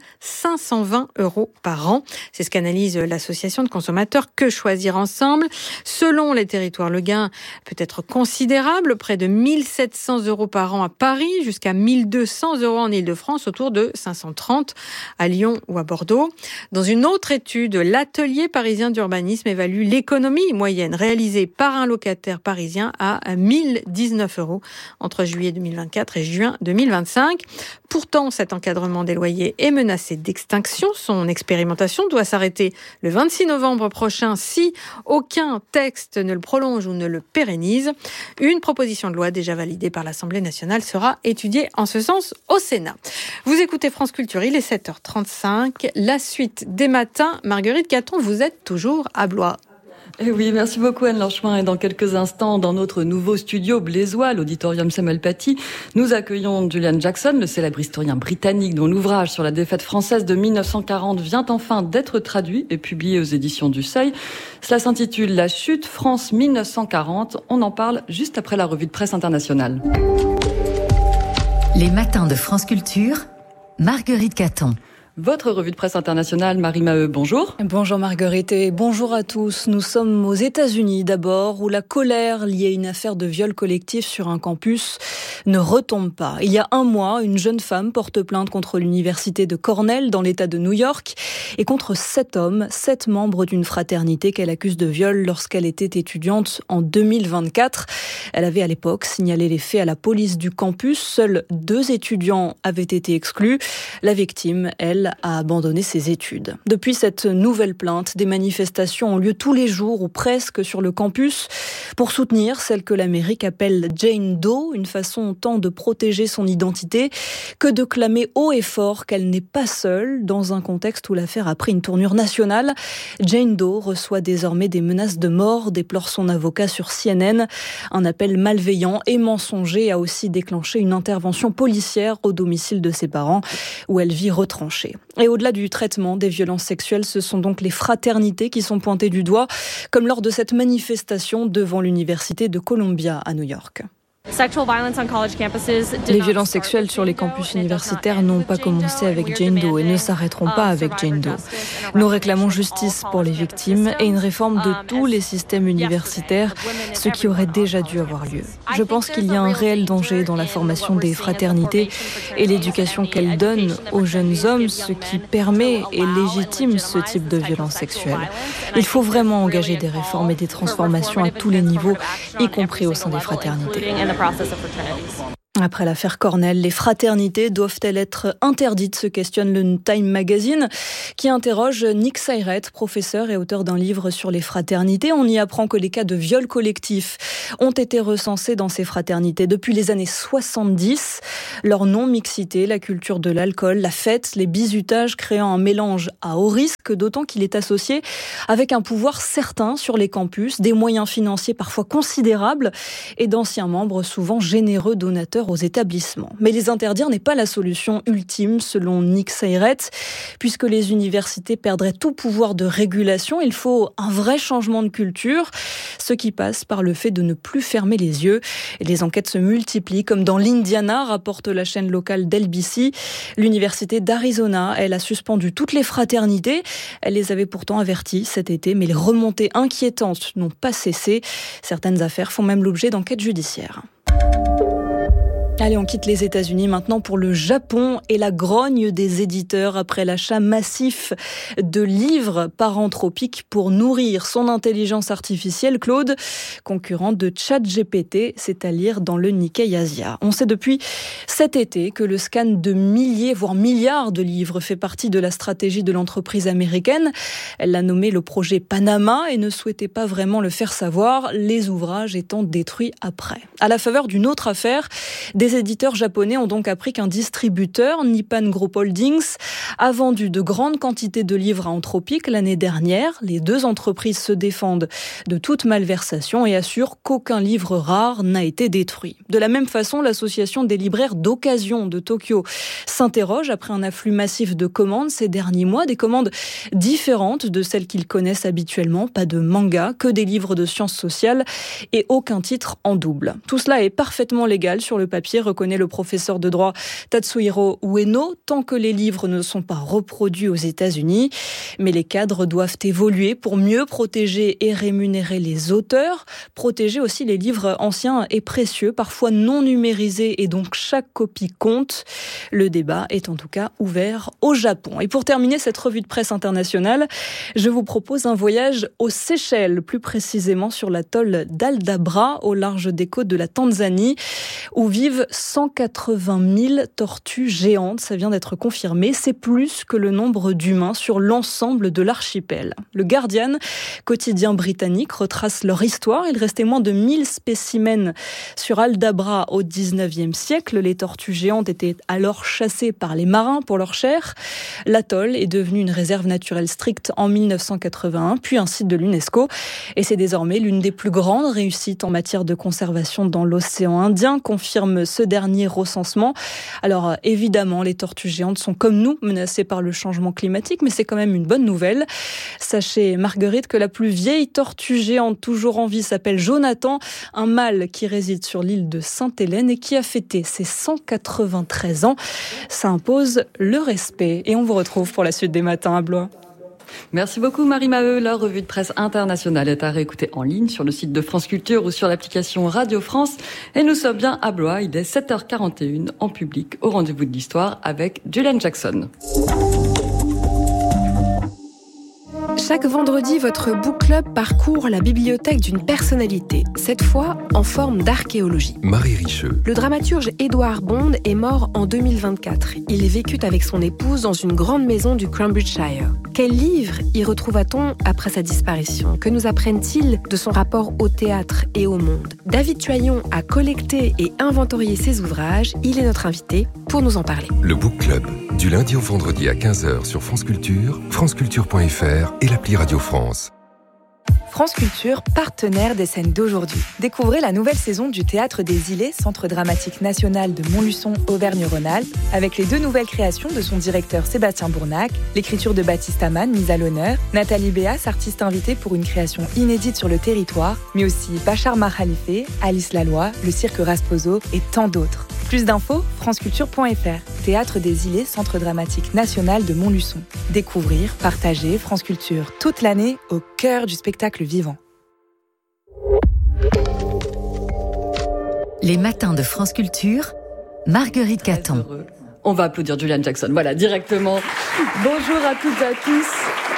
520 € par an. C'est ce qu'analyse l'association de consommateurs Que Choisir Ensemble. Selon les territoires, le gain peut être considérable, près de 1 700 € par an à Paris, jusqu'à 1 200 € en Île-de-France, autour de 530 à Lyon ou à Bordeaux. Dans une autre étude, l'atelier parisien d'urbanisme évalue l'économie moyenne réalisée par un locataire parisien à 1 019 € entre juillet 2024 et juin 2025. Pourtant, cet encadrement des loyers est menacé d'extinction. Son expérimentation doit s'arrêter le 26 novembre prochain si aucun texte ne le prolonge ou ne le pérennise. Une proposition de loi déjà validée par l'Assemblée nationale sera étudiée en ce sens au Sénat. Vous écoutez France Culture, il est 7h35. La suite des matins, Marguerite Caton, vous êtes toujours à Blois. Et oui, merci beaucoup Anne Lanchouin. Et dans quelques instants, dans notre nouveau studio blésois, l'auditorium Samuel Paty, nous accueillons Julian Jackson, le célèbre historien britannique dont l'ouvrage sur la défaite française de 1940 vient enfin d'être traduit et publié aux éditions du Seuil. Cela s'intitule La chute France 1940. On en parle juste après la revue de presse internationale. Les matins de France Culture, Marguerite Caton. Votre revue de presse internationale, Marie Maheu, bonjour. Bonjour Marguerite et bonjour à tous. Nous sommes aux États-Unis d'abord, où la colère liée à une affaire de viol collectif sur un campus ne retombe pas. Il y a un mois, une jeune femme porte plainte contre l'université de Cornell dans l'État de New York et contre 7 hommes, 7 membres d'une fraternité qu'elle accuse de viol lorsqu'elle était étudiante en 2024. Elle avait à l'époque signalé les faits à la police du campus. Seuls 2 étudiants avaient été exclus. La victime, elle, a abandonné ses études. Depuis cette nouvelle plainte, des manifestations ont lieu tous les jours ou presque sur le campus pour soutenir celle que l'Amérique appelle Jane Doe, une façon tant de protéger son identité que de clamer haut et fort qu'elle n'est pas seule dans un contexte où l'affaire a pris une tournure nationale. Jane Doe reçoit désormais des menaces de mort, déplore son avocat sur CNN. Un appel malveillant et mensonger a aussi déclenché une intervention policière au domicile de ses parents où elle vit retranchée. société. Et au-delà du traitement des violences sexuelles, ce sont donc les fraternités qui sont pointées du doigt, comme lors de cette manifestation devant l'université de Columbia à New York. Les violences sexuelles sur les campus universitaires n'ont pas commencé avec Jane Doe et ne s'arrêteront pas avec Jane Doe. Nous réclamons justice pour les victimes et une réforme de tous les systèmes universitaires, ce qui aurait déjà dû avoir lieu. Je pense qu'il y a un réel danger dans la formation des fraternités et l'éducation qu'elles donnent aux jeunes hommes, ce qui permet et légitime ce type de violence sexuelle. Il faut vraiment engager des réformes et des transformations à tous les niveaux, y compris au sein des fraternités. Après l'affaire Cornell, les fraternités doivent-elles être interdites, se questionne le Time Magazine, qui interroge Nick Sayret, professeur et auteur d'un livre sur les fraternités. On y apprend que les cas de viol collectif ont été recensés dans ces fraternités depuis les années 70. Leur non-mixité, la culture de l'alcool, la fête, les bizutages créant un mélange à haut risque, d'autant qu'il est associé avec un pouvoir certain sur les campus, des moyens financiers parfois considérables et d'anciens membres souvent généreux donateurs aux établissements. Mais les interdire n'est pas la solution ultime, selon Nick Sayret, puisque les universités perdraient tout pouvoir de régulation. Il faut un vrai changement de culture, ce qui passe par le fait de ne plus fermer les yeux. Et les enquêtes se multiplient, comme dans l'Indiana, rapporte la chaîne locale d'LBC. L'université d'Arizona, elle a suspendu toutes les fraternités. Elle les avait pourtant averties cet été, mais les remontées inquiétantes n'ont pas cessé. Certaines affaires font même l'objet d'enquêtes judiciaires. Allez, on quitte les États-Unis maintenant pour le Japon et la grogne des éditeurs après l'achat massif de livres par Anthropic pour nourrir son intelligence artificielle. Claude, concurrent de ChatGPT, c'est à lire dans le Nikkei Asia. On sait depuis cet été que le scan de milliers, voire milliards de livres fait partie de la stratégie de l'entreprise américaine. Elle l'a nommé le projet Panama et ne souhaitait pas vraiment le faire savoir, les ouvrages étant détruits après. À la faveur d'une autre affaire, des éditeurs japonais ont donc appris qu'un distributeur, Nippon Group Holdings, a vendu de grandes quantités de livres à Anthropic l'année dernière. Les deux entreprises se défendent de toute malversation et assurent qu'aucun livre rare n'a été détruit. De la même façon, l'association des libraires d'occasion de Tokyo s'interroge après un afflux massif de commandes ces derniers mois, des commandes différentes de celles qu'ils connaissent habituellement, pas de manga, que des livres de sciences sociales et aucun titre en double. Tout cela est parfaitement légal sur le papier, reconnaît le professeur de droit Tatsuhiro Ueno, tant que les livres ne sont pas reproduits aux États-Unis. Mais les cadres doivent évoluer pour mieux protéger et rémunérer les auteurs, protéger aussi les livres anciens et précieux, parfois non numérisés et donc chaque copie compte. Le débat est en tout cas ouvert au Japon. Et pour terminer cette revue de presse internationale, je vous propose un voyage aux Seychelles, plus précisément sur l'atoll d'Aldabra, au large des côtes de la Tanzanie, où vivent 180 000 tortues géantes. Ça vient d'être confirmé. C'est plus que le nombre d'humains sur l'ensemble de l'archipel. Le Guardian, quotidien britannique, retrace leur histoire. Il restait moins de 1000 spécimens sur Aldabra au 19e siècle. Les tortues géantes étaient alors chassées par les marins pour leur chair. L'atoll est devenu une réserve naturelle stricte en 1981, puis un site de l'UNESCO. Et c'est désormais l'une des plus grandes réussites en matière de conservation dans l'océan Indien, confirme ce dernier recensement. Alors évidemment, les tortues géantes sont comme nous menacées par le changement climatique, mais c'est quand même une bonne nouvelle. Sachez, Marguerite, que la plus vieille tortue géante toujours en vie s'appelle Jonathan, un mâle qui réside sur l'île de Sainte-Hélène et qui a fêté ses 193 ans. Ça impose le respect. Et on vous retrouve pour la suite des matins à Blois. Merci beaucoup Marie Maheu. La revue de presse internationale est à réécouter en ligne sur le site de France Culture ou sur l'application Radio France. Et nous sommes bien à Blois, il est 7h41 en public au rendez-vous de l'histoire avec Julian Jackson. Chaque vendredi, votre book club parcourt la bibliothèque d'une personnalité, cette fois en forme d'archéologie. Marie Richeux. Le dramaturge Édouard Bond est mort en 2024. Il vécut avec son épouse dans une grande maison du Cambridgeshire. Quels livres y retrouva-t-on après sa disparition ? Que nous apprennent-ils de son rapport au théâtre et au monde ? David Tuaillon a collecté et inventorié ses ouvrages. Il est notre invité pour nous en parler. Le book club, du lundi au vendredi à 15h sur France Culture, franceculture.fr et l'appli Radio France. France Culture, partenaire des scènes d'aujourd'hui. Découvrez la nouvelle saison du Théâtre des Îlets, Centre dramatique national de Montluçon, Auvergne-Rhône-Alpes, avec les 2 nouvelles créations de son directeur Sébastien Bournac, l'écriture de Baptiste Amann, mise à l'honneur, Nathalie Béas, artiste invitée pour une création inédite sur le territoire, mais aussi Bachar Mahalife, Alice Laloy, le cirque Rasposo et tant d'autres. Plus d'infos, franceculture.fr. Théâtre des Îlets, Centre dramatique national de Montluçon. Découvrir, partager France Culture toute l'année au cœur du spectacle vivant. Les matins de France Culture, Marguerite Caton. On va applaudir Julian Jackson. Voilà, directement. Bonjour à toutes et à tous.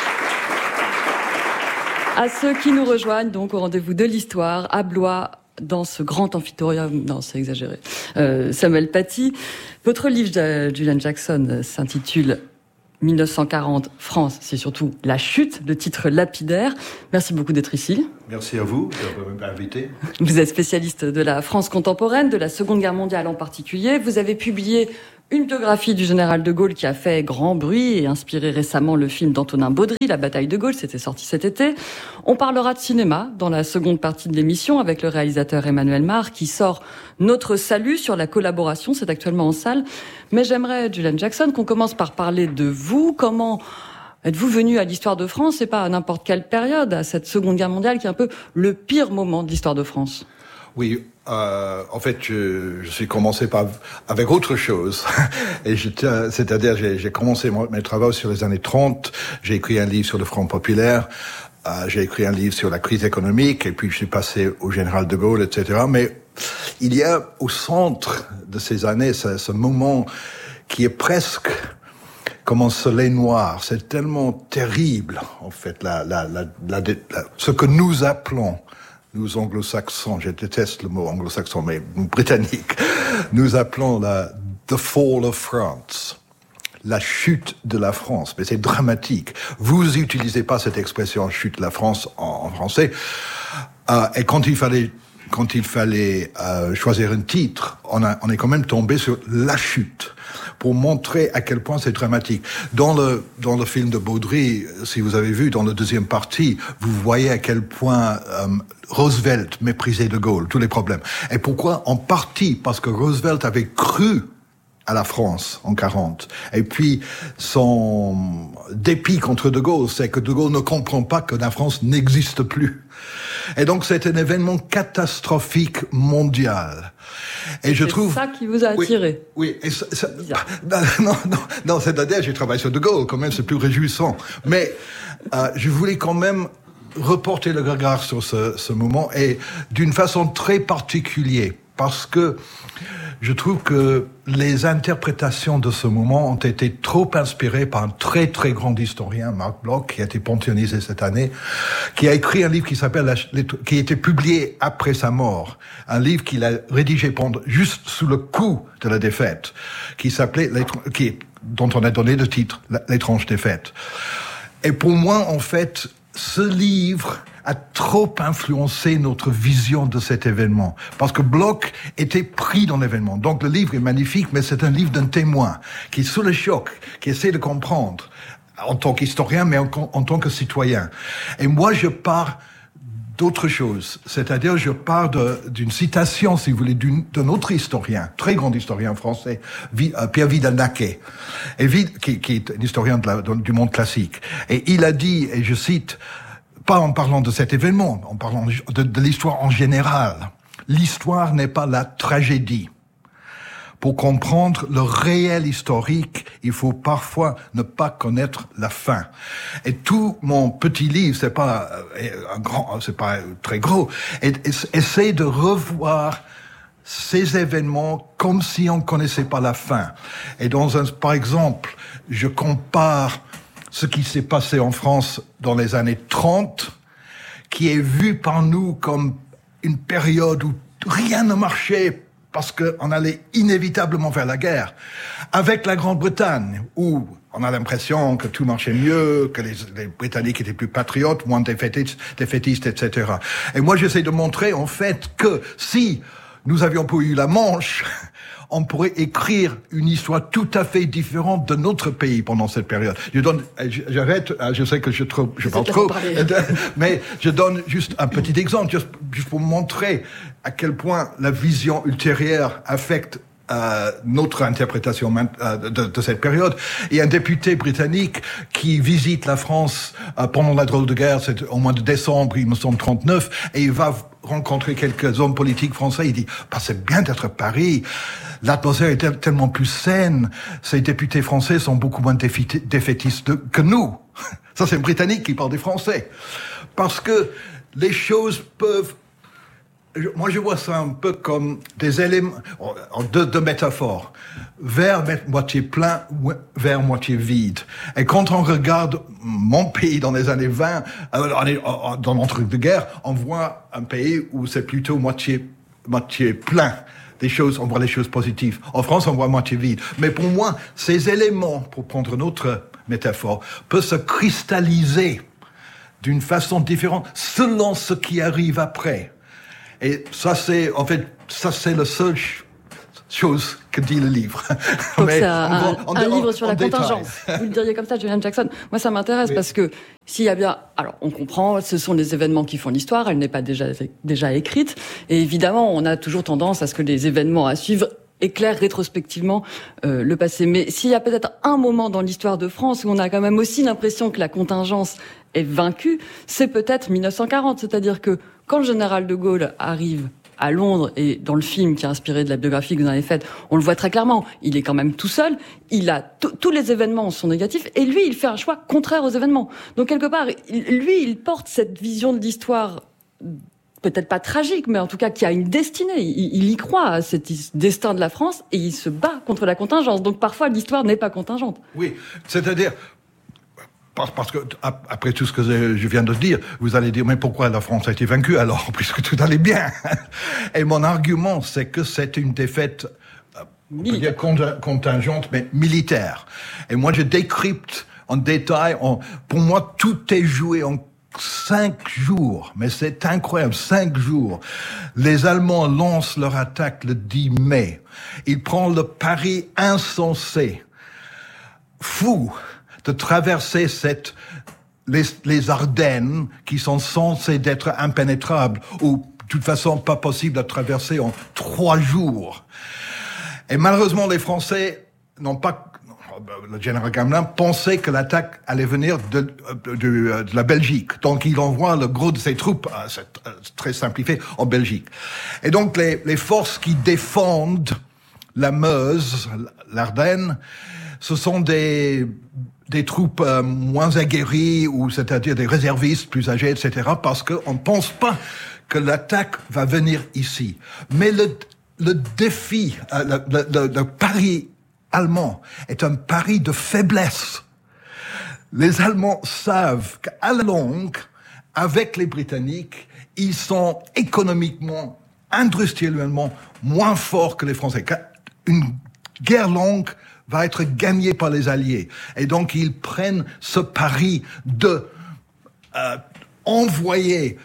À ceux qui nous rejoignent, donc, au rendez-vous de l'histoire, à Blois, dans ce grand amphithéâtre, non, c'est exagéré. Samuel Paty, votre livre, Julian Jackson, s'intitule 1940, France, c'est surtout la chute, le titre lapidaire. Merci beaucoup d'être ici. Merci à vous de m'inviter. Vous êtes spécialiste de la France contemporaine, de la Seconde Guerre mondiale en particulier. Vous avez publié une biographie du général de Gaulle qui a fait grand bruit et inspiré récemment le film d'Antonin Baudry, La bataille de Gaulle, c'était sorti cet été. On parlera de cinéma dans la seconde partie de l'émission avec le réalisateur Emmanuel Mar qui sort Notre salut sur la collaboration, c'est actuellement en salle. Mais j'aimerais, Julian Jackson, qu'on commence par parler de vous. Comment êtes-vous venu à l'histoire de France et pas à n'importe quelle période, à cette Seconde Guerre mondiale qui est un peu le pire moment de l'histoire de France? Oui, en fait, je suis commencé avec autre chose. Et c'est-à-dire, j'ai commencé mes travaux sur les années 30. J'ai écrit un livre sur le Front populaire. J'ai écrit un livre sur la crise économique. Et puis, je suis passé au général de Gaulle, etc. Mais il y a au centre de ces années ce moment qui est presque comme un soleil noir. C'est tellement terrible, en fait, ce que nous appelons, nous anglo-saxons, je déteste le mot anglo-saxon, mais britannique, nous appelons the fall of France, la chute de la France. Mais c'est dramatique. Vous utilisez pas cette expression chute de la France en français. Et quand il fallait choisir un titre, on est quand même tombé sur la chute pour montrer à quel point c'est dramatique. Dans le film de Baudry, si vous avez vu, dans la deuxième partie, vous voyez à quel point Roosevelt méprisait de Gaulle, tous les problèmes. Et pourquoi? En partie parce que Roosevelt avait cru à la France en 40. Et puis, son dépit contre de Gaulle, c'est que de Gaulle ne comprend pas que la France n'existe plus. Et donc, c'est un événement catastrophique mondial. Et je trouve... C'est ça qui vous a attiré. Oui. Et non, c'est-à-dire, j'ai travaillé sur de Gaulle, quand même, c'est plus réjouissant. Mais, je voulais quand même reporter le regard sur ce moment et d'une façon très particulière, parce que je trouve que les interprétations de ce moment ont été trop inspirées par un très très grand historien, Marc Bloch, qui a été panthéonisé cette année, qui a écrit un livre qui a été publié après sa mort, un livre qu'il a rédigé juste sous le coup de la défaite, dont on a donné le titre, L'étrange défaite. Et pour moi, en fait, ce livre a trop influencé notre vision de cet événement. Parce que Bloch était pris dans l'événement. Donc le livre est magnifique, mais c'est un livre d'un témoin qui est sous le choc, qui essaie de comprendre en tant qu'historien, mais en tant que citoyen. Et moi, je pars d'autre chose. C'est-à-dire, je pars d'une citation, si vous voulez, d'un autre historien, très grand historien français, Pierre Vidal-Naquet, qui est un historien du monde classique. Et il a dit, et je cite, pas en parlant de cet événement, en parlant de l'histoire en général. L'histoire n'est pas la tragédie. Pour comprendre le réel historique, il faut parfois ne pas connaître la fin. Et tout mon petit livre, c'est pas très gros, essaie de revoir ces événements comme si on connaissait pas la fin. Et par exemple, je compare ce qui s'est passé en France dans les années 30, qui est vu par nous comme une période où rien ne marchait parce qu'on allait inévitablement vers la guerre, avec la Grande-Bretagne, où on a l'impression que tout marchait mieux, que les Britanniques étaient plus patriotes, moins défaitistes, etc. Et moi, j'essaie de montrer, en fait, que si nous avions pas eu la Manche, on pourrait écrire une histoire tout à fait différente de notre pays pendant cette période. J'arrête, je sais que je parle trop, mais je donne juste un petit exemple, juste pour montrer à quel point la vision ultérieure affecte notre interprétation de cette période. Il y a un député britannique qui visite la France pendant la drôle de guerre, c'est au mois de décembre 1939, et il va rencontrer quelques hommes politiques français. Il dit c'est bien d'être à Paris, l'atmosphère est tellement plus saine, ces députés français sont beaucoup moins défaitistes que nous. Ça, c'est un Britannique qui parle des Français. Parce que les choses peuvent... Moi, je vois ça un peu comme des éléments, de métaphores. Verre moitié plein, verre moitié vide. Et quand on regarde mon pays dans les années 20, dans l'entre-deux-guerres, on voit un pays où c'est plutôt moitié plein. On voit les choses positives. En France, on voit moitié vide. Mais pour moi, ces éléments, pour prendre une autre métaphore, peuvent se cristalliser d'une façon différente selon ce qui arrive après. Et ça, c'est la seule chose que dit le livre. Donc c'est un livre sur la contingence. Vous le diriez comme ça, Julian Jackson. Moi, ça m'intéresse parce que s'il y a bien... Alors, on comprend, ce sont les événements qui font l'histoire, elle n'est pas déjà écrite. Et évidemment, on a toujours tendance à ce que les événements à suivre éclairent rétrospectivement le passé. Mais s'il y a peut-être un moment dans l'histoire de France où on a quand même aussi l'impression que la contingence est vaincue, c'est peut-être 1940. C'est-à-dire que quand le général de Gaulle arrive à Londres, et dans le film qui est inspiré de la biographie que vous avez faite, on le voit très clairement, il est quand même tout seul, il a tous les événements sont négatifs, et lui, il fait un choix contraire aux événements. Donc quelque part, lui, il porte cette vision de l'histoire, peut-être pas tragique, mais en tout cas qui a une destinée. Il y croit à ce destin de la France, et il se bat contre la contingence. Donc parfois, l'histoire n'est pas contingente. Oui, c'est-à-dire... Parce que, après tout ce que je viens de dire, vous allez dire, mais pourquoi la France a été vaincue alors, puisque tout allait bien? Et mon argument, c'est que c'est une défaite, on peut dire contingente, mais militaire. Et moi, je décrypte en détail, pour moi, tout est joué en 5 jours. Mais c'est incroyable, 5 jours. Les Allemands lancent leur attaque le 10 mai. Ils prennent le pari insensé, fou, de traverser les Ardennes, qui sont censées être impénétrables, ou de toute façon pas possible à traverser en 3 jours. Et malheureusement, les Français n'ont pas... Le général Gamelin pensait que l'attaque allait venir de la Belgique. Donc il envoie le gros de ses troupes, c'est très simplifié, en Belgique. Et donc les forces qui défendent la Meuse, l'Ardenne, ce sont des troupes moins aguerries, ou c'est-à-dire des réservistes plus âgés, etc., parce qu'on ne pense pas que l'attaque va venir ici. Mais le défi, le pari allemand est un pari de faiblesse. Les Allemands savent qu'à la longue, avec les Britanniques, ils sont économiquement, industriellement moins forts que les Français. Une guerre longue va être gagné par les Alliés. Et donc, ils prennent ce pari de envoyer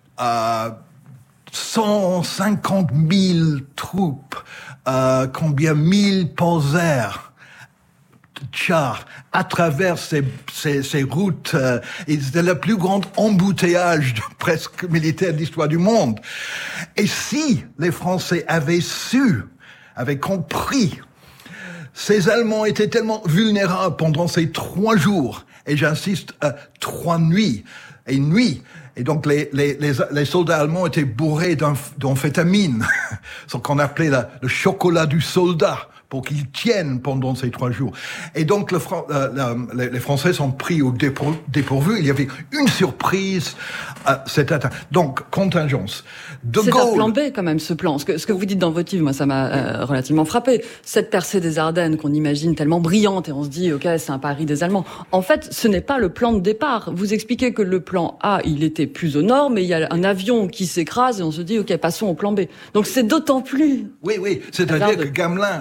150 000 troupes, combien 1000 Panzers, chars, à travers ces routes. C'était le plus grand embouteillage presque militaire de l'histoire du monde. Et si les Français avaient compris, ces Allemands étaient tellement vulnérables pendant ces 3 jours, et j'insiste, 3 nuits, et donc les soldats allemands étaient bourrés d'amphétamine, ce qu'on appelait le chocolat du soldat, pour qu'ils tiennent pendant ces 3 jours. Et donc les Français sont pris au dépourvu. Il y avait une surprise, cette attaque. Donc, contingence. C'est un plan B quand même, ce plan. Ce que vous dites dans votre livre, moi ça m'a relativement frappé. Cette percée des Ardennes qu'on imagine tellement brillante, et on se dit, ok, c'est un pari des Allemands. En fait, ce n'est pas le plan de départ. Vous expliquez que le plan A, il était plus au nord, mais il y a un avion qui s'écrase, et on se dit, ok, passons au plan B. Donc c'est d'autant plus... Oui, c'est-à-dire que Gamelin,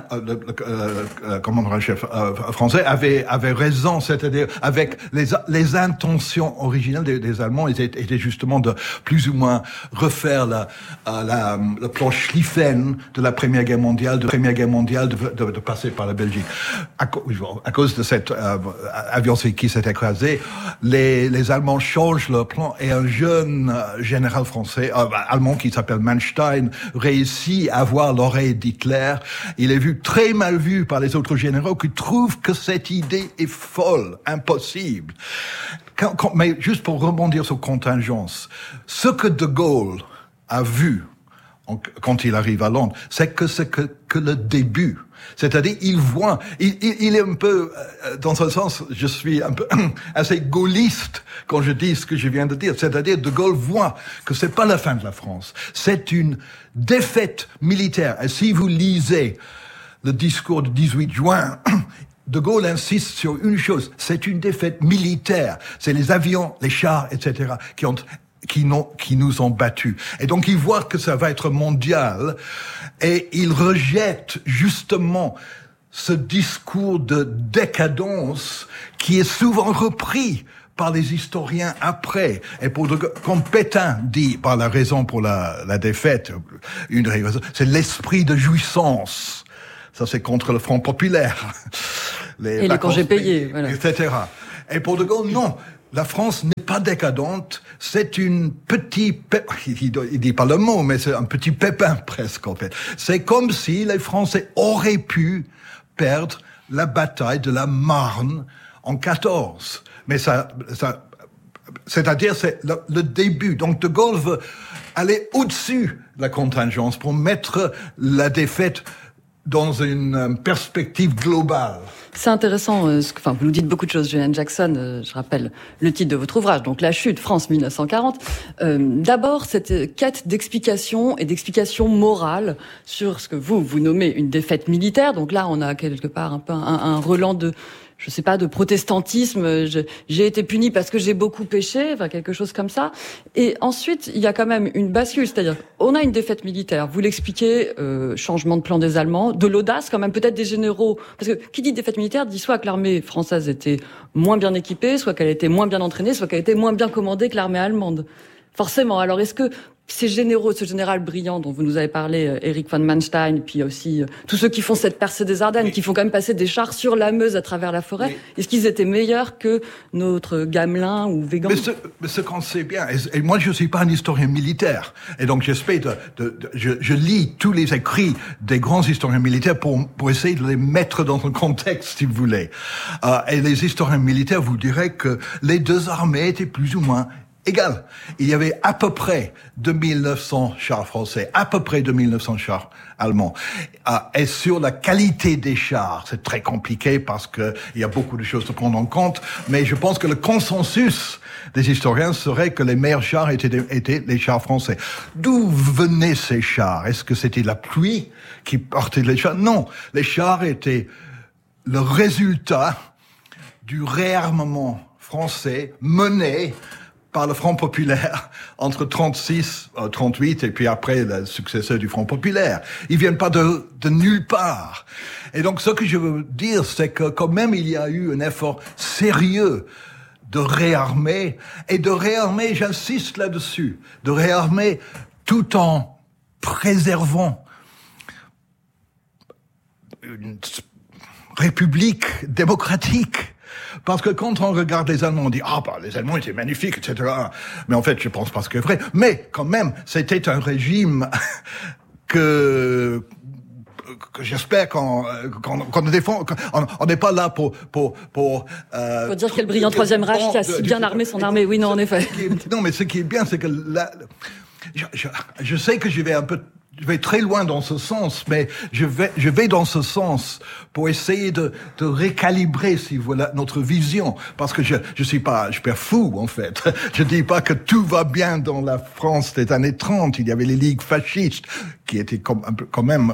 commandant-en-chef français avait raison, c'est-à-dire avec les intentions originales des Allemands étaient justement de plus ou moins refaire le plan Schlieffen de la Première Guerre mondiale, de passer par la Belgique. À cause de cet avion qui s'est écrasé, les Allemands changent leur plan et un jeune général français, allemand qui s'appelle Manstein, réussit à avoir l'oreille d'Hitler. Il est très mal vu par les autres généraux qui trouvent que cette idée est folle, impossible. Mais juste pour rebondir sur contingence, ce que De Gaulle a vu quand il arrive à Londres, c'est que le début. C'est-à-dire, il voit, il est un peu, dans ce sens, je suis un peu assez gaulliste quand je dis ce que je viens de dire. C'est-à-dire, De Gaulle voit que c'est pas la fin de la France. C'est une défaite militaire. Et si vous lisez le discours du 18 juin, De Gaulle insiste sur une chose. C'est une défaite militaire. C'est les avions, les chars, etc., qui nous ont battus. Et donc, il voit que ça va être mondial et il rejette justement ce discours de décadence qui est souvent repris par les historiens après. Et comme Pétain dit, par la raison pour la défaite, une raison, c'est l'esprit de jouissance. Ça, c'est contre le Front populaire. Les congés payés, voilà. Etc. Et pour De Gaulle, non. La France n'est pas décadente, c'est une petite il dit pas le mot, mais c'est un petit pépin presque, en fait. C'est comme si les Français auraient pu perdre la bataille de la Marne en 14. Mais c'est-à-dire, c'est le début. Donc, De Gaulle veut aller au-dessus de la contingence pour mettre la défaite dans une perspective globale. C'est intéressant, vous nous dites beaucoup de choses, Julian Jackson, je rappelle le titre de votre ouvrage, donc La chute, France 1940. D'abord, cette quête d'explication et d'explication morale sur ce que vous nommez une défaite militaire. Donc là, on a quelque part un peu un relent de protestantisme, j'ai été puni parce que j'ai beaucoup péché, quelque chose comme ça. Et ensuite, il y a quand même une bascule, c'est-à-dire, on a une défaite militaire, vous l'expliquez, changement de plan des Allemands, de l'audace quand même, peut-être des généraux, parce que qui dit défaite militaire dit soit que l'armée française était moins bien équipée, soit qu'elle était moins bien entraînée, soit qu'elle était moins bien commandée que l'armée allemande. Forcément. Alors, est-ce que ces généraux, ce général brillant dont vous nous avez parlé, Erich von Manstein, puis aussi tous ceux qui font cette percée des Ardennes, qui font quand même passer des chars sur la Meuse à travers la forêt, est-ce qu'ils étaient meilleurs que notre Gamelin ou Weygand? Mais ce qu'on sait bien, et moi je suis pas un historien militaire, et donc j'espère je lis tous les écrits des grands historiens militaires pour essayer de les mettre dans un contexte, si vous voulez. Et les historiens militaires vous diraient que les deux armées étaient plus ou moins égal. Il y avait à peu près 2900 chars français, à peu près 2900 chars allemands. Et sur la qualité des chars, c'est très compliqué parce que il y a beaucoup de choses à prendre en compte, mais je pense que le consensus des historiens serait que les meilleurs chars étaient les chars français. D'où venaient ces chars? Est-ce que c'était la pluie qui portait les chars? Non. Les chars étaient le résultat du réarmement français mené par le Front populaire entre 38 et puis après le successeur du Front populaire. Ils viennent pas de nulle part. Et donc ce que je veux dire, c'est que quand même il y a eu un effort sérieux de réarmer, j'insiste là-dessus, de réarmer tout en préservant une république démocratique. Parce que quand on regarde les Allemands, on dit les Allemands étaient magnifiques, etc. Mais en fait, je pense pas ce que c'est vrai. Mais quand même, c'était un régime que j'espère qu'on défend. On n'est pas là pour dire quel brillant Troisième Reich qui a si bien armé son armée. Oui, non, en effet. Non, mais ce qui est bien, c'est que je sais que je vais très loin dans ce sens, mais je vais dans ce sens pour essayer de récalibrer, si vous voulez, notre vision. Parce que je suis pas fou, en fait. Je dis pas que tout va bien dans la France des années 30. Il y avait les ligues fascistes qui étaient quand même,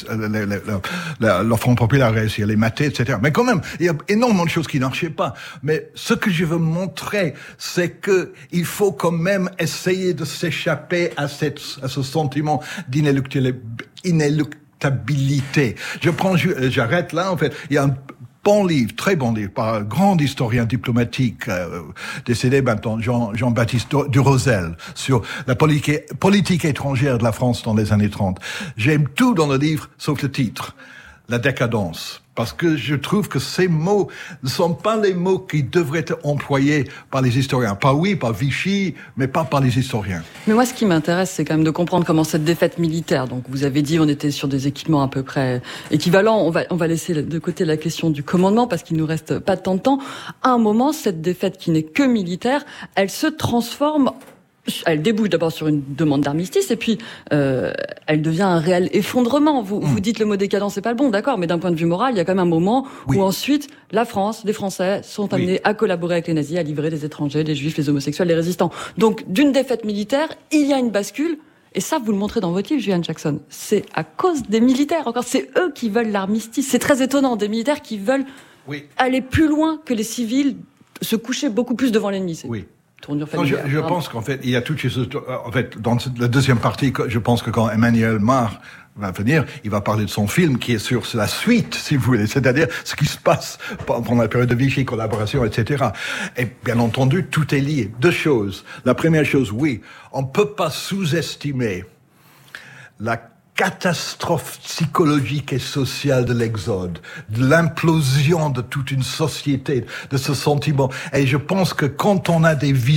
le Front populaire a réussi à les mater, etc. Mais quand même, il y a énormément de choses qui marchaient pas. Mais ce que je veux montrer, c'est que il faut quand même essayer de s'échapper à ce sentiment rentabilité. J'arrête là, en fait. Il y a un bon livre, très bon livre, par un grand historien diplomatique, décédé maintenant, Jean-Baptiste Durosel, sur la politique étrangère de la France dans les années 30. J'aime tout dans le livre, sauf le titre, la décadence. Parce que je trouve que ces mots ne sont pas les mots qui devraient être employés par les historiens. Par Vichy, mais pas par les historiens. Mais moi, ce qui m'intéresse, c'est quand même de comprendre comment cette défaite militaire, donc vous avez dit on était sur des équipements à peu près équivalents, on va laisser de côté la question du commandement parce qu'il nous reste pas tant de temps. À un moment, cette défaite qui n'est que militaire, elle se transforme. Elle débouche d'abord sur une demande d'armistice et puis elle devient un réel effondrement. Vous dites le mot décadence, c'est pas le bon, d'accord, mais d'un point de vue moral, il y a quand même un moment où ensuite la France, les Français sont amenés à collaborer avec les nazis, à livrer les étrangers, les juifs, les homosexuels, les résistants. Donc d'une défaite militaire, il y a une bascule. Et ça, vous le montrez dans votre livre, Julian Jackson. C'est à cause des militaires. Encore, c'est eux qui veulent l'armistice. C'est très étonnant, des militaires qui veulent aller plus loin que les civils, se coucher beaucoup plus devant l'ennemi. Oui. Je pense qu'en fait, il y a toutes ces choses. En fait, dans la deuxième partie, je pense que quand Emmanuel Mar va venir, il va parler de son film qui est sur la suite, si vous voulez, c'est-à-dire ce qui se passe pendant la période de Vichy, collaboration, etc. Et bien entendu, tout est lié. Deux choses. La première chose, oui, on peut pas sous-estimer la catastrophe psychologique et sociale de l'exode, de l'implosion de toute une société, de ce sentiment. Et je pense que quand on a des visions